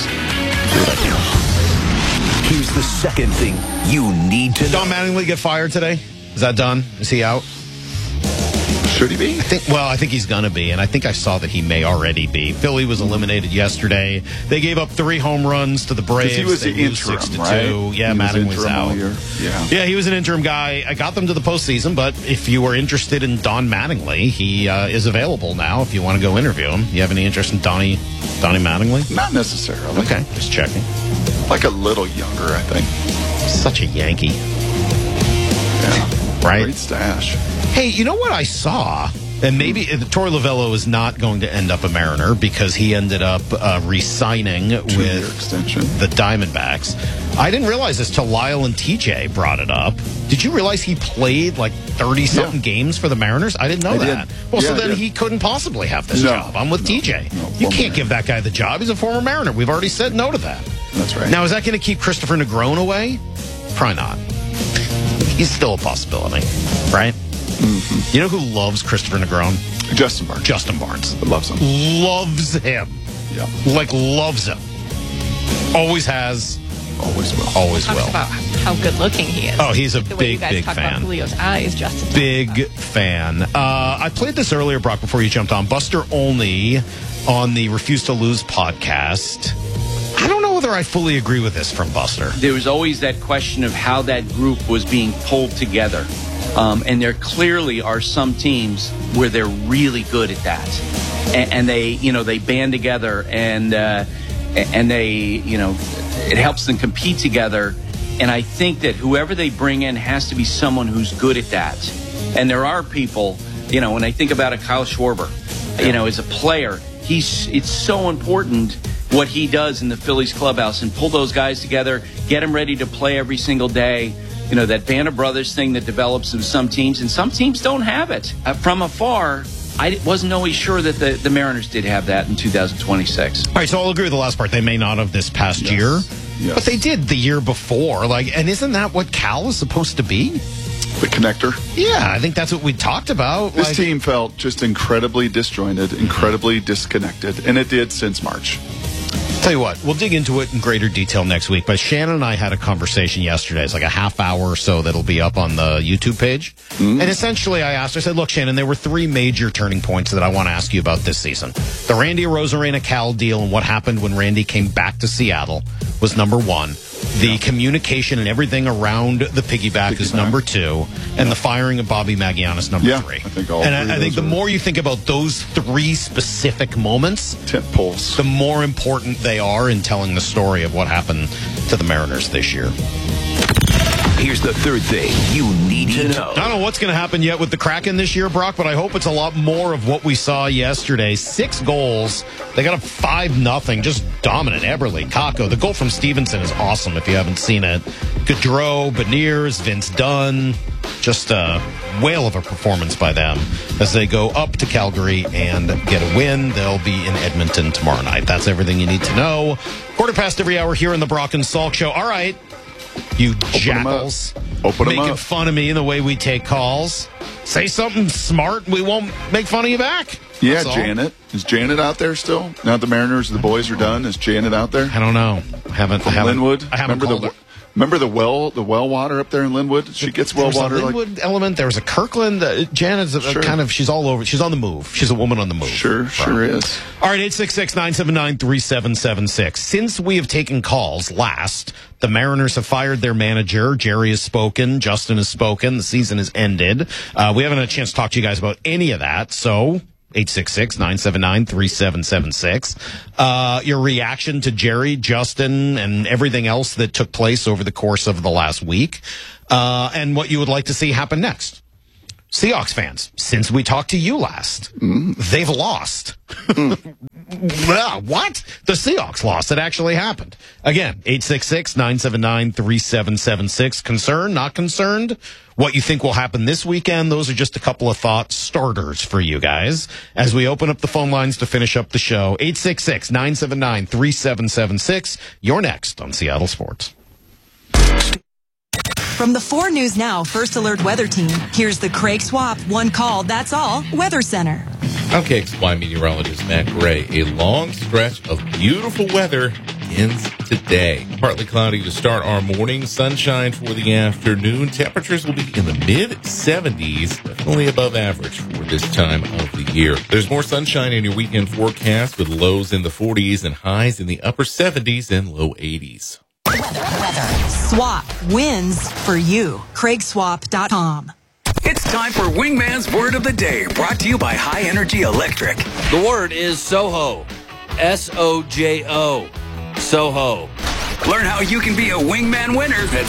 Speaker 17: Here's the second thing you need to know.
Speaker 2: Don Mattingly get fired today? Is that done? Is he out?
Speaker 3: Should he be?
Speaker 2: I think he's going to be, and I think I saw that he may already be. Philly was eliminated yesterday. They gave up 3 home runs to the Braves.
Speaker 3: He was
Speaker 2: they
Speaker 3: the
Speaker 2: lose
Speaker 3: interim,
Speaker 2: 6-2.
Speaker 3: right?
Speaker 2: Yeah, Mattingly's out.
Speaker 3: Yeah,
Speaker 2: he was an interim guy. I got them to the postseason, but if you were interested in Don Mattingly, he is available now if you want to go interview him. You have any interest in Donnie Mattingly?
Speaker 3: Not necessarily.
Speaker 2: Okay, just checking.
Speaker 3: Like a little younger, I think.
Speaker 2: Such a Yankee.
Speaker 3: Yeah.
Speaker 2: Right?
Speaker 3: Great stash.
Speaker 2: Hey, you know what I saw? And maybe Torey Lovullo is not going to end up a Mariner because he ended up re-signing with the Diamondbacks. I didn't realize this till Lyle and TJ brought it up. Did you realize he played like 30-something games for the Mariners? I didn't know that. Well, so then he couldn't possibly have this job. I'm with TJ. You can't give that guy the job. He's a former Mariner. We've already said no to that.
Speaker 3: That's right.
Speaker 2: Now, is that going to keep Christopher Negron away? Probably not. He's still a possibility, right? Mm-hmm. You know who loves Christopher Negron?
Speaker 3: Justin Barnes.
Speaker 2: Justin Barnes.
Speaker 3: Loves him.
Speaker 2: Loves him.
Speaker 3: Yeah.
Speaker 2: Like, loves him. Always has.
Speaker 3: Always will.
Speaker 2: Always will.
Speaker 1: Talks about how good looking he is.
Speaker 2: Oh, he's a
Speaker 1: the way you
Speaker 2: big,
Speaker 1: guys
Speaker 2: big
Speaker 1: talk
Speaker 2: fan.
Speaker 1: About Julio's eyes, Justin.
Speaker 2: Big fan. I played this earlier, Brock, before you jumped on. Buster Olney on the Refuse to Lose podcast. I don't know whether I fully agree with this from Buster.
Speaker 5: There was always that question of how that group was being pulled together. And there clearly are some teams where they're really good at that. And they band together and they, it helps them compete together. And I think that whoever they bring in has to be someone who's good at that. And there are people, when I think about a Kyle Schwarber, as a player, it's so important what he does in the Phillies clubhouse and pull those guys together, get them ready to play every single day. That band of brothers thing that develops in some teams, and some teams don't have it. From afar, I wasn't always sure that the Mariners did have that in 2026.
Speaker 2: All right, so I'll agree with the last part. They may not have this past year, but they did the year before. And isn't that what Cal is supposed to be?
Speaker 3: The connector?
Speaker 2: Yeah, I think that's what we talked about.
Speaker 3: This team felt just incredibly disjointed, incredibly disconnected, and it did since March.
Speaker 2: Tell you what, we'll dig into it in greater detail next week, but Shannon and I had a conversation yesterday. It's like a half hour or so that'll be up on the YouTube page. Mm-hmm. And essentially I asked her, I said, look, Shannon, there were 3 major turning points that I want to ask you about this season. The Randy Arozarena Cal deal and what happened when Randy came back to Seattle was number 1. The communication and everything around the piggyback is number 2, and the firing of Bobby Magianis number 3.
Speaker 3: I think all
Speaker 2: and I think the
Speaker 3: are
Speaker 2: more you think about those 3 specific moments,
Speaker 3: tent poles,
Speaker 2: the more important they are in telling the story of what happened to the Mariners this year.
Speaker 17: Here's the third thing you need to know.
Speaker 2: I don't know what's going to happen yet with the Kraken this year, Brock, but I hope it's a lot more of what we saw yesterday. 6 goals. They got a 5-0, just dominant. Eberle, Kakko. The goal from Stevenson is awesome if you haven't seen it. Gaudreau, Beniers, Vince Dunn. Just a whale of a performance by them as they go up to Calgary and get a win. They'll be in Edmonton tomorrow night. That's everything you need to know. 1:15 every hour here in the Brock and Salk Show. All right. You jackals making fun of me in the way we take calls. Say something smart, we won't make fun of you back.
Speaker 3: Yeah, Janet. Is Janet out there still? Now the Mariners, the boys are done. Is Janet out there?
Speaker 2: I don't know. I haven't
Speaker 3: Linwood.
Speaker 2: I haven't called her.
Speaker 3: Remember the well water up there in Linwood? She gets well water.
Speaker 2: There was a Linwood element. There was a Kirkland. Janet's kind of, she's all over. She's on the move. She's a woman on the move.
Speaker 3: Sure is.
Speaker 2: All right, 866-979-3776. Since we have taken calls last, the Mariners have fired their manager. Jerry has spoken. Justin has spoken. The season has ended. We haven't had a chance to talk to you guys about any of that, so 866-979-3776. Your reaction to Jerry, Justin, and everything else that took place over the course of the last week, and what you would like to see happen next. Seahawks fans, since we talked to you last, they've lost. Well, what? The Seahawks lost. It actually happened. Again, 866-979-3776. Concerned, not concerned? What you think will happen this weekend? Those are just a couple of thought starters for you guys as we open up the phone lines to finish up the show. 866-979-3776. You're next on Seattle Sports.
Speaker 4: From the 4 News Now First Alert Weather Team, here's the Craig Swap One Call, That's All Weather Center.
Speaker 7: I'm KXY meteorologist Matt Gray. A long stretch of beautiful weather ends today. Partly cloudy to start our morning, sunshine for the afternoon. Temperatures will be in the mid-70s, definitely above average for this time of the year. There's more sunshine in your weekend forecast with lows in the 40s and highs in the upper 70s and low 80s.
Speaker 4: Weather. Swap wins for you. CraigSwap.com.
Speaker 6: It's time for Wingman's Word of the Day, brought to you by High Energy Electric.
Speaker 25: The word is Soho. S-O-J-O. Soho.
Speaker 6: Learn how you can be a Wingman winner at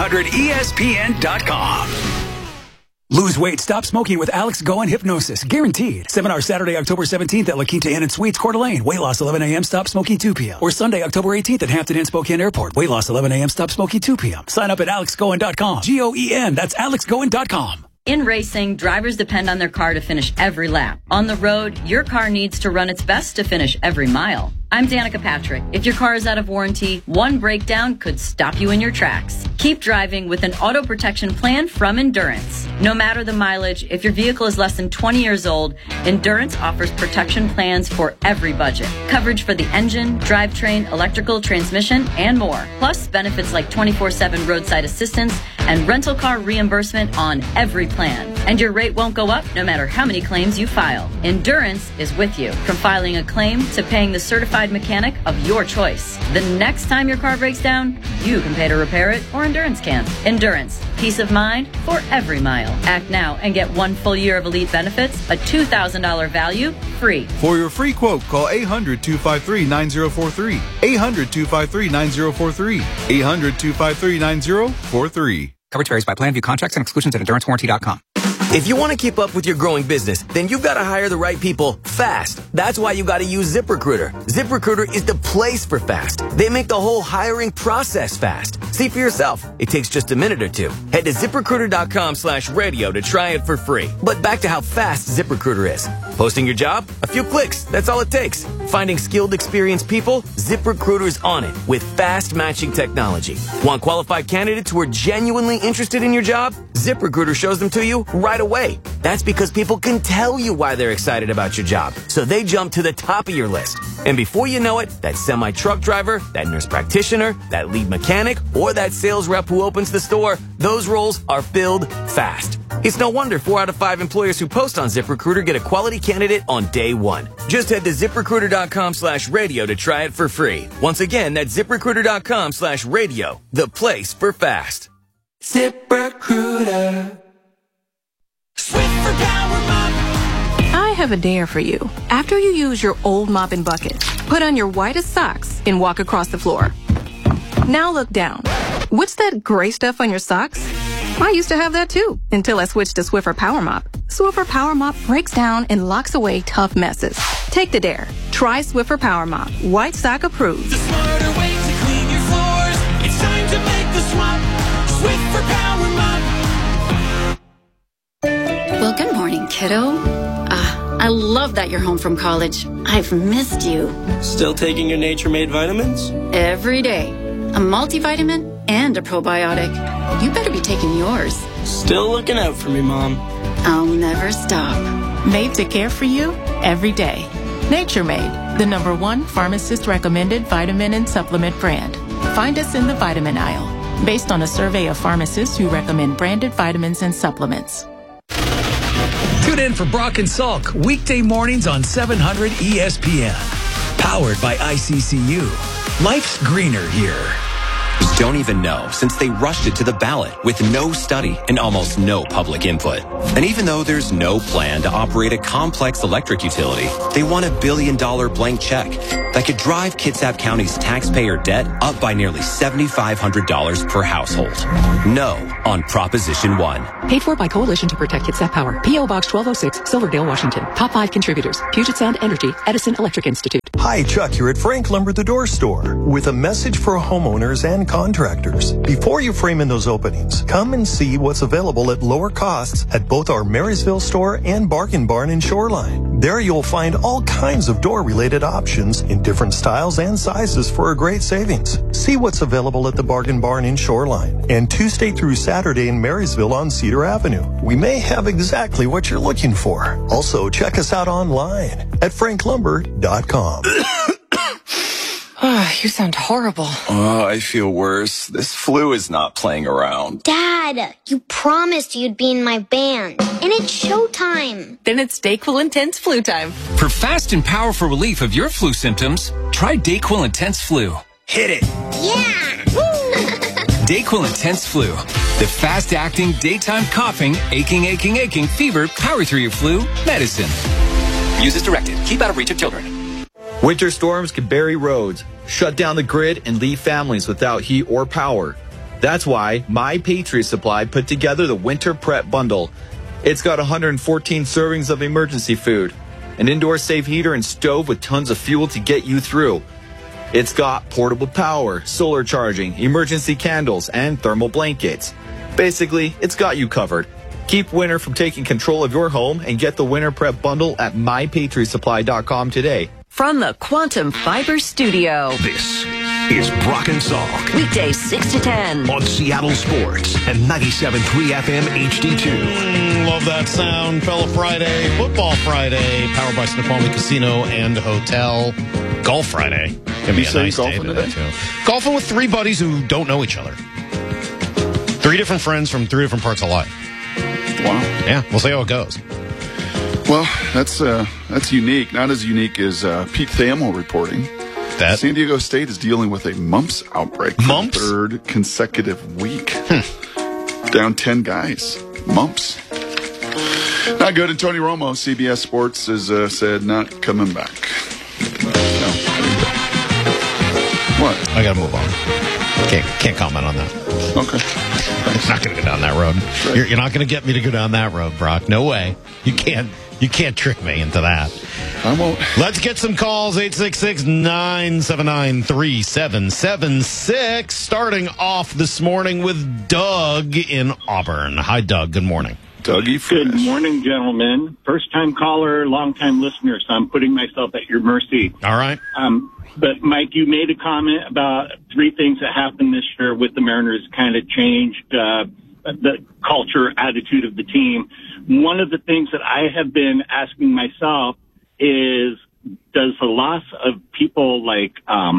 Speaker 6: 700ESPN.com. Lose weight, stop smoking with Alex Goen Hypnosis. Guaranteed. Seminar Saturday, October 17th at La Quinta Inn and Suites, Coeur d'Alene. Weight loss 11 a.m., stop smoking 2 p.m. Or Sunday, October 18th at Hampton Inn Spokane Airport. Weight loss 11 a.m., stop smoking 2 p.m. Sign up at alexgoen.com. G-O-E-N. That's alexgoen.com.
Speaker 10: In racing, drivers depend on their car to finish every lap. On the road, your car needs to run its best to finish every mile. I'm Danica Patrick. If your car is out of warranty, one breakdown could stop you in your tracks. Keep driving with an auto protection plan from Endurance. No matter the mileage, if your vehicle is less than 20 years old, Endurance offers protection plans for every budget. Coverage for the engine, drivetrain, electrical, transmission, and more. Plus benefits like 24/7 roadside assistance and rental car reimbursement on every plan. And your rate won't go up no matter how many claims you file. Endurance is with you, from filing a claim to paying the certified mechanic of your choice. The next time your car breaks down, you can pay to repair it, or Endurance can. Endurance, peace of mind for every mile. Act now and get 1 full year of elite benefits, a $2,000 value, free.
Speaker 18: For your free quote, call 800-253-9043. 800-253-9043. 800-253-9043.
Speaker 20: Coverage varies by plan. View contracts and exclusions at EnduranceWarranty.com.
Speaker 8: If you want to keep up with your growing business, then you've got to hire the right people fast. That's why you got to use ZipRecruiter. ZipRecruiter is the place for fast. They make the whole hiring process fast. See for yourself. It takes just a minute or two. Head to ZipRecruiter.com/radio to try it for free. But back to how fast ZipRecruiter is. Posting your job? A few clicks. That's all it takes. Finding skilled, experienced people? ZipRecruiter's on it with fast matching technology. Want qualified candidates who are genuinely interested in your job? ZipRecruiter shows them to you right away. That's because people can tell you why they're excited about your job, so they jump to the top of your list. And before you know it, that semi-truck driver, that nurse practitioner, that lead mechanic, or that sales rep who opens the store, those roles are filled fast. It's no wonder 4 out of 5 employers who post on ZipRecruiter get a quality candidate on day one. Just head to ZipRecruiter.com/radio to try it for free. Once again, that's ZipRecruiter.com/radio, the place for fast.
Speaker 11: ZipRecruiter.
Speaker 21: I have a dare for you. After you use your old mop and bucket, put on your whitest socks and walk across the floor. Now look down. What's that gray stuff on your socks? I used to have that too, until I switched to Swiffer Power Mop. Swiffer Power Mop breaks down and locks away tough messes. Take the dare. Try Swiffer Power Mop. White sock approved.
Speaker 11: The smarter way to clean your floors. It's time to make the swap. Swiffer Power Mop.
Speaker 22: Well, good morning, kiddo. I love that you're home from college. I've missed you.
Speaker 25: Still taking your Nature Made vitamins?
Speaker 22: Every day. A multivitamin and a probiotic. You better be taking yours.
Speaker 25: Still looking out for me, Mom.
Speaker 22: I'll never stop.
Speaker 23: Made to care for you every day. Nature Made, the #1 pharmacist recommended vitamin and supplement brand. Find us in the vitamin aisle. based on a survey of pharmacists who recommend branded vitamins and supplements.
Speaker 6: Tune in for Brock and Salk weekday mornings on 700 ESPN. Powered by ICCU. Life's greener here.
Speaker 9: Don't even know, since they rushed it to the ballot with no study and almost no public input. And even though there's no plan to operate a complex electric utility, they want $1 billion blank check that could drive Kitsap County's taxpayer debt up by nearly $7,500 per household. No on Proposition 1.
Speaker 12: Paid for by Coalition to Protect Kitsap Power. P.O. Box 1206, Silverdale, Washington. Top 5 contributors. Puget Sound Energy, Edison Electric Institute.
Speaker 13: Hi, Chuck here at Frank Lumber the Door Store with a message for homeowners and contractors. Before you frame in those openings, come and see what's available at lower costs at both our Marysville store and Bargain Barn in Shoreline. There you'll find all kinds of door-related options in different styles and sizes for a great savings. See what's available at the Bargain Barn in Shoreline and Tuesday through Saturday in Marysville on Cedar Avenue. We may have exactly what you're looking for. Also, check us out online at franklumber.com.
Speaker 14: Oh, you sound horrible.
Speaker 18: Oh, I feel worse. This flu is not playing around.
Speaker 24: Dad, you promised you'd be in my band. And it's showtime.
Speaker 14: Then it's DayQuil Intense Flu time.
Speaker 26: For fast and powerful relief of your flu symptoms, try DayQuil Intense Flu. Hit it.
Speaker 24: Yeah.
Speaker 26: DayQuil Intense Flu. The fast-acting, daytime coughing, aching, fever, power through your flu medicine.
Speaker 9: Use as directed. Keep out of reach of children.
Speaker 27: Winter storms can bury roads, shut down the grid, and leave families without heat or power. That's why My Patriot Supply put together the Winter Prep Bundle. It's got 114 servings of emergency food, an indoor safe heater and stove with tons of fuel to get you through. It's got portable power, solar charging, emergency candles, and thermal blankets. Basically, it's got you covered. Keep winter from taking control of your home and get the Winter Prep Bundle at MyPatriotSupply.com today.
Speaker 19: From the Quantum Fiber Studio.
Speaker 17: This is Brock and Salk.
Speaker 19: Weekdays 6 to 10.
Speaker 17: On Seattle Sports and 97.3 FM HD2.
Speaker 2: Love that sound. Fella Friday, Football Friday, powered by Snoqualmie Casino and Hotel. Golf Friday. Can be a nice day today, too. Golfing with 3 buddies who don't know each other. 3 different friends from 3 different parts of life.
Speaker 3: Wow.
Speaker 2: Yeah, we'll see how it goes.
Speaker 3: Well, that's unique. Not as unique as Pete Thamel reporting that San Diego State is dealing with a mumps outbreak for the 3rd consecutive week. Down 10 guys. Mumps. Not good. And Tony Romo, CBS Sports, has said not coming back. No. What?
Speaker 2: I got to move on. Can't comment on that.
Speaker 3: Okay.
Speaker 2: I'm not going to go down that road. Right. You're not going to get me to go down that road, Brock. No way. You can't trick me into that.
Speaker 3: I won't.
Speaker 2: Let's get some calls. 866-979-3776. Starting off this morning with Doug in Auburn. Hi, Doug. Good morning.
Speaker 3: Dougie Fresh.
Speaker 28: Good morning, gentlemen. First-time caller, long-time listener, so I'm putting myself at your mercy.
Speaker 2: All right.
Speaker 28: But, Mike, you made a comment about 3 things that happened this year with the Mariners kind of changed the culture, attitude of the team. One of the things that I have been asking myself is, does the loss of people like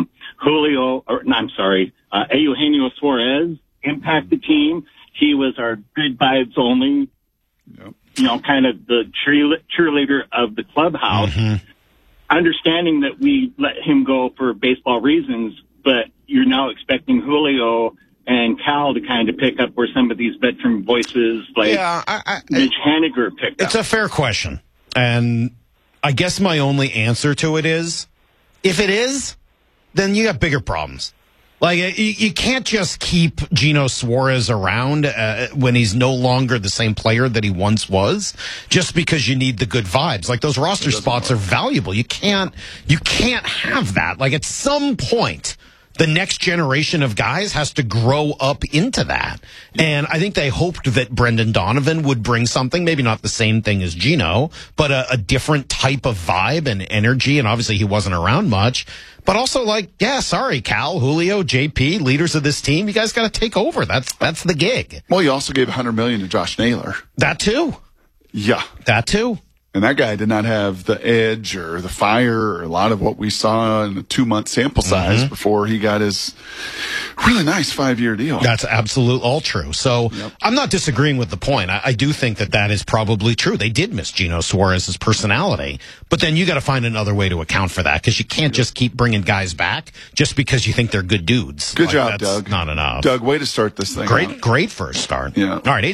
Speaker 28: Eugenio Suarez impact the team? He was our good vibes only, kind of the cheerleader of the clubhouse. Mm-hmm. Understanding that we let him go for baseball reasons, but you're now expecting Julio and Cal to kind of pick up where some of these veteran voices like Mitch Haniger picked up.
Speaker 2: It's a fair question. And I guess my only answer to it is, if it is, then you got bigger problems. Like, you can't just keep Gino Suarez around when he's no longer the same player that he once was, just because you need the good vibes. Like, those roster spots are valuable. You can't have that. Like, at some point, the next generation of guys has to grow up into that. And I think they hoped that Brendan Donovan would bring something, maybe not the same thing as Gino, but a different type of vibe and energy. And obviously he wasn't around much. But also, sorry, Cal, Julio, JP, leaders of this team, you guys got to take over. That's the gig.
Speaker 3: Well, you also gave $100 million to Josh Naylor.
Speaker 2: That too.
Speaker 3: Yeah.
Speaker 2: That too.
Speaker 3: And that guy did not have the edge or the fire or a lot of what we saw in a 2-month sample size before he got his Really nice 5-year deal.
Speaker 2: That's absolute all true. So I'm not disagreeing with the point. I do think that is probably true. They did miss Gino Suarez's personality, but then you got to find another way to account for that because you can't just keep bringing guys back just because you think they're good dudes.
Speaker 3: Good job, Doug.
Speaker 2: Not enough.
Speaker 3: Doug, way to start this thing.
Speaker 2: Great first start.
Speaker 3: Yeah.
Speaker 2: All right,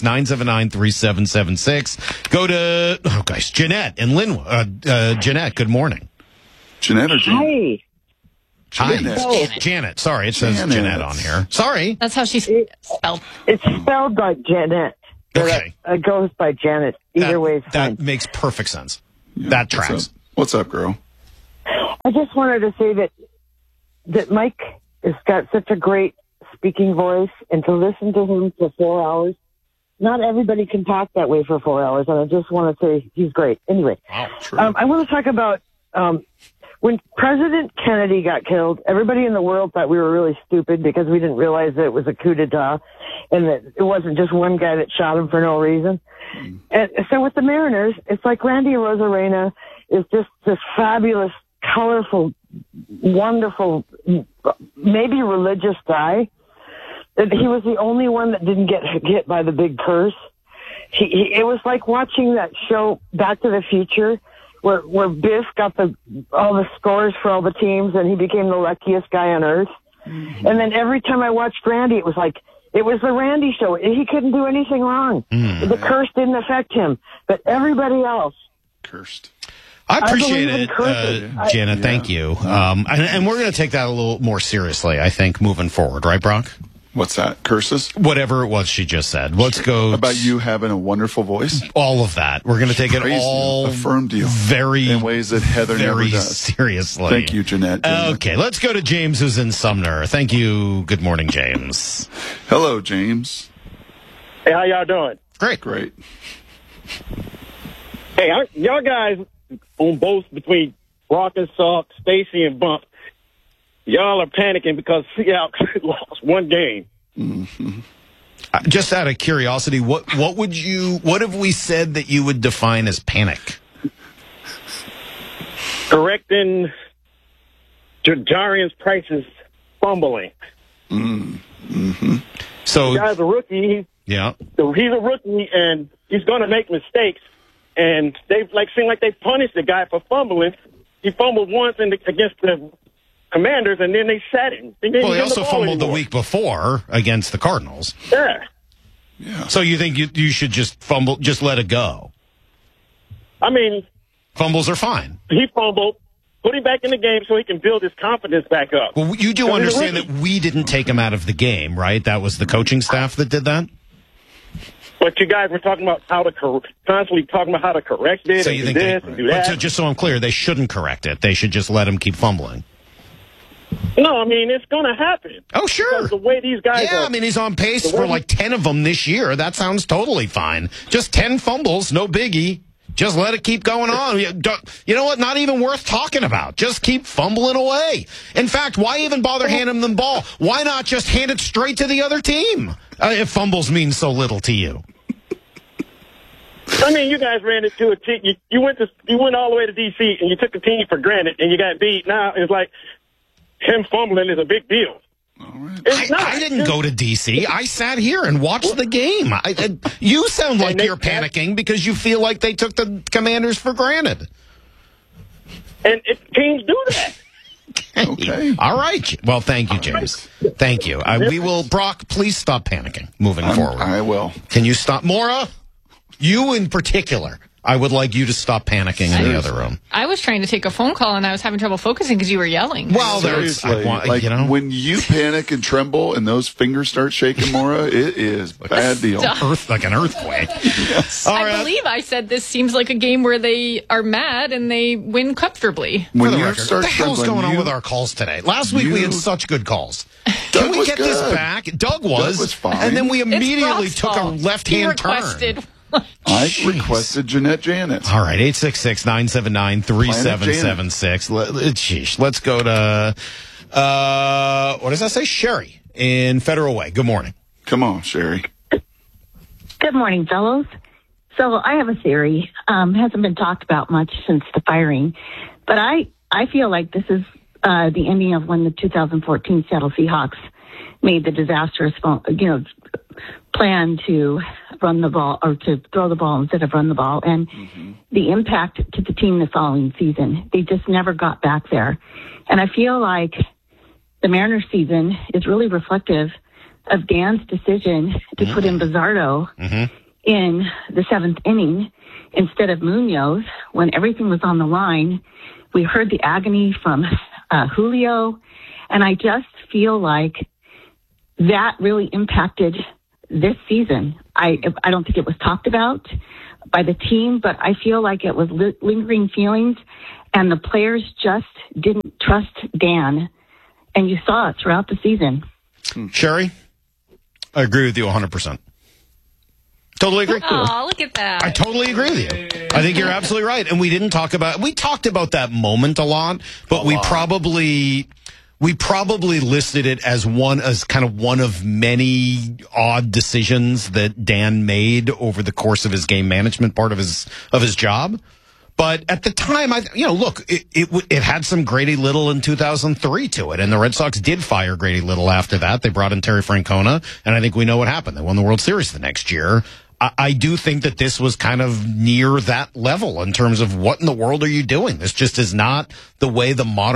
Speaker 2: 866-979-3776. Go to Jeanette in Linwood. Jeanette, good morning.
Speaker 3: Jeanette or Jeanette?
Speaker 2: Hi.
Speaker 3: Janet.
Speaker 2: Janet. Sorry, it says Jeanette on here. Sorry.
Speaker 1: That's how she's spelled.
Speaker 4: It's spelled like Jeanette.
Speaker 2: Okay.
Speaker 4: It goes by Janet. Either way is fine.
Speaker 2: That makes perfect sense. That tracks.
Speaker 3: What's up, girl?
Speaker 4: I just wanted to say that Mike has got such a great speaking voice, and to listen to him for 4 hours, not everybody can talk that way for 4 hours, and I just want to say he's great. Anyway,
Speaker 2: wow,
Speaker 4: I want to talk about when President Kennedy got killed, everybody in the world thought we were really stupid because we didn't realize that it was a coup d'etat and that it wasn't just one guy that shot him for no reason. And so with the Mariners, it's like Randy Arozarena is just this fabulous, colorful, wonderful, maybe religious guy. He was the only one that didn't get hit by the big curse. It was like watching that show Back to the Future, where Biff got all the scores for all the teams, and he became the luckiest guy on earth. Mm-hmm. And then every time I watched Randy, it was the Randy show. He couldn't do anything wrong. The curse didn't affect him, but everybody else
Speaker 3: cursed.
Speaker 2: I appreciate it, Janet. Thank you. And we're going to take that a little more seriously, I think, moving forward. Right, Brock?
Speaker 3: What's that? Curses?
Speaker 2: Whatever it was she just said. Let's go.
Speaker 3: About you having a wonderful voice?
Speaker 2: All of that. We're going to take it all
Speaker 3: affirmed you
Speaker 2: in
Speaker 3: ways that Heather never does.
Speaker 2: Seriously.
Speaker 3: Thank you, Jeanette.
Speaker 2: Okay, let's go to James, who's in Sumner. Thank you. Good morning, James.
Speaker 3: Hello, James.
Speaker 5: Hey, how y'all doing?
Speaker 3: Great.
Speaker 5: Hey, y'all guys on both between Rock and Salk, Stacy and Bump, y'all are panicking because Seattle lost one game.
Speaker 3: Mm-hmm.
Speaker 2: Just out of curiosity, what have we said that you would define as panic?
Speaker 5: Correcting Jarius Price's fumbling.
Speaker 3: Mm-hmm.
Speaker 2: So
Speaker 5: the guy's a rookie.
Speaker 2: Yeah.
Speaker 5: He's a rookie and he's going to make mistakes. And they seem like they punished the guy for fumbling. He fumbled once against the Commanders, and then they sat him. He
Speaker 2: also fumbled the week before against the Cardinals.
Speaker 5: Yeah.
Speaker 2: So you think you should just let it go?
Speaker 5: I mean,
Speaker 2: fumbles are fine.
Speaker 5: He fumbled. Put him back in the game so he can build his confidence back up.
Speaker 2: Well, you do understand that we didn't take him out of the game, right? That was the coaching staff that did that?
Speaker 5: But you guys were talking about constantly talking about how to correct it,
Speaker 2: so you think
Speaker 5: and do that.
Speaker 2: So just so I'm clear, they shouldn't correct it. They should just let him keep fumbling.
Speaker 5: No, I mean, it's going to happen.
Speaker 2: Oh, sure.
Speaker 5: Because the way these guys
Speaker 2: are.
Speaker 5: I
Speaker 2: mean, he's on pace for 10 of them this year. That sounds totally fine. Just 10 fumbles, no biggie. Just let it keep going on. You know what? Not even worth talking about. Just keep fumbling away. In fact, why even bother handing them the ball? Why not just hand it straight to the other team if fumbles mean so little to you?
Speaker 5: I mean, you guys ran it to a team. You went all the way to D.C. and you took the team for granted and you got beat. Now it's like him fumbling is a big deal.
Speaker 2: I didn't go to D.C. I sat here and watched the game. You sound like you're panicking because you feel like they took the Commanders for granted.
Speaker 5: And teams do that.
Speaker 2: Okay. All right. Well, thank you, James. Thank you. We will, Brock, please stop panicking moving forward.
Speaker 3: I will.
Speaker 2: Can you stop? Maura, you in particular. I would like you to stop panicking in the other room.
Speaker 1: I was trying to take a phone call, and I was having trouble focusing because you were yelling.
Speaker 2: Well,
Speaker 3: when you panic and tremble and those fingers start shaking, Maura, it is a bad deal.
Speaker 2: Like an earthquake.
Speaker 3: Yes.
Speaker 1: I believe I said this seems like a game where they are mad and they win comfortably.
Speaker 2: For the record, what the hell's going on with our calls today? Last week we had such good calls. Can we get this back? Doug was
Speaker 3: fine.
Speaker 2: And then we immediately took a left-hand turn.
Speaker 3: I requested Jeanette Janet.
Speaker 2: All right, 866-979-3776. Let's go to, what does that say? Sherry in Federal Way. Good morning.
Speaker 3: Come on, Sherry.
Speaker 7: Good morning, fellows. So I have a theory. Hasn't been talked about much since the firing, but I feel like this is the ending of when the 2014 Seattle Seahawks made the disastrous, plan to run the ball or to throw the ball instead of run the ball, and the impact to the team the following season. They just never got back there. And I feel like the Mariners season is really reflective of Dan's decision to put in Bizzardo in the 7th inning instead of Munoz when everything was on the line. We heard the agony from Julio, and I just feel like that really impacted this season. I don't think it was talked about by the team, but I feel like it was lingering feelings, and the players just didn't trust Dan, and you saw it throughout the season.
Speaker 2: Sherry, I agree with you 100%. Totally agree.
Speaker 1: Oh, look at that.
Speaker 2: I totally agree with you. I think you're absolutely right. And we talked about that moment a lot, but we probably listed it as kind of one of many odd decisions that Dan made over the course of his game management part of his job. But at the time, it had some Grady Little in 2003 to it, and the Red Sox did fire Grady Little after that. They brought in Terry Francona, and I think we know what happened. They won the World Series the next year. I do think that this was kind of near that level in terms of what in the world are you doing? This just is not the way the modern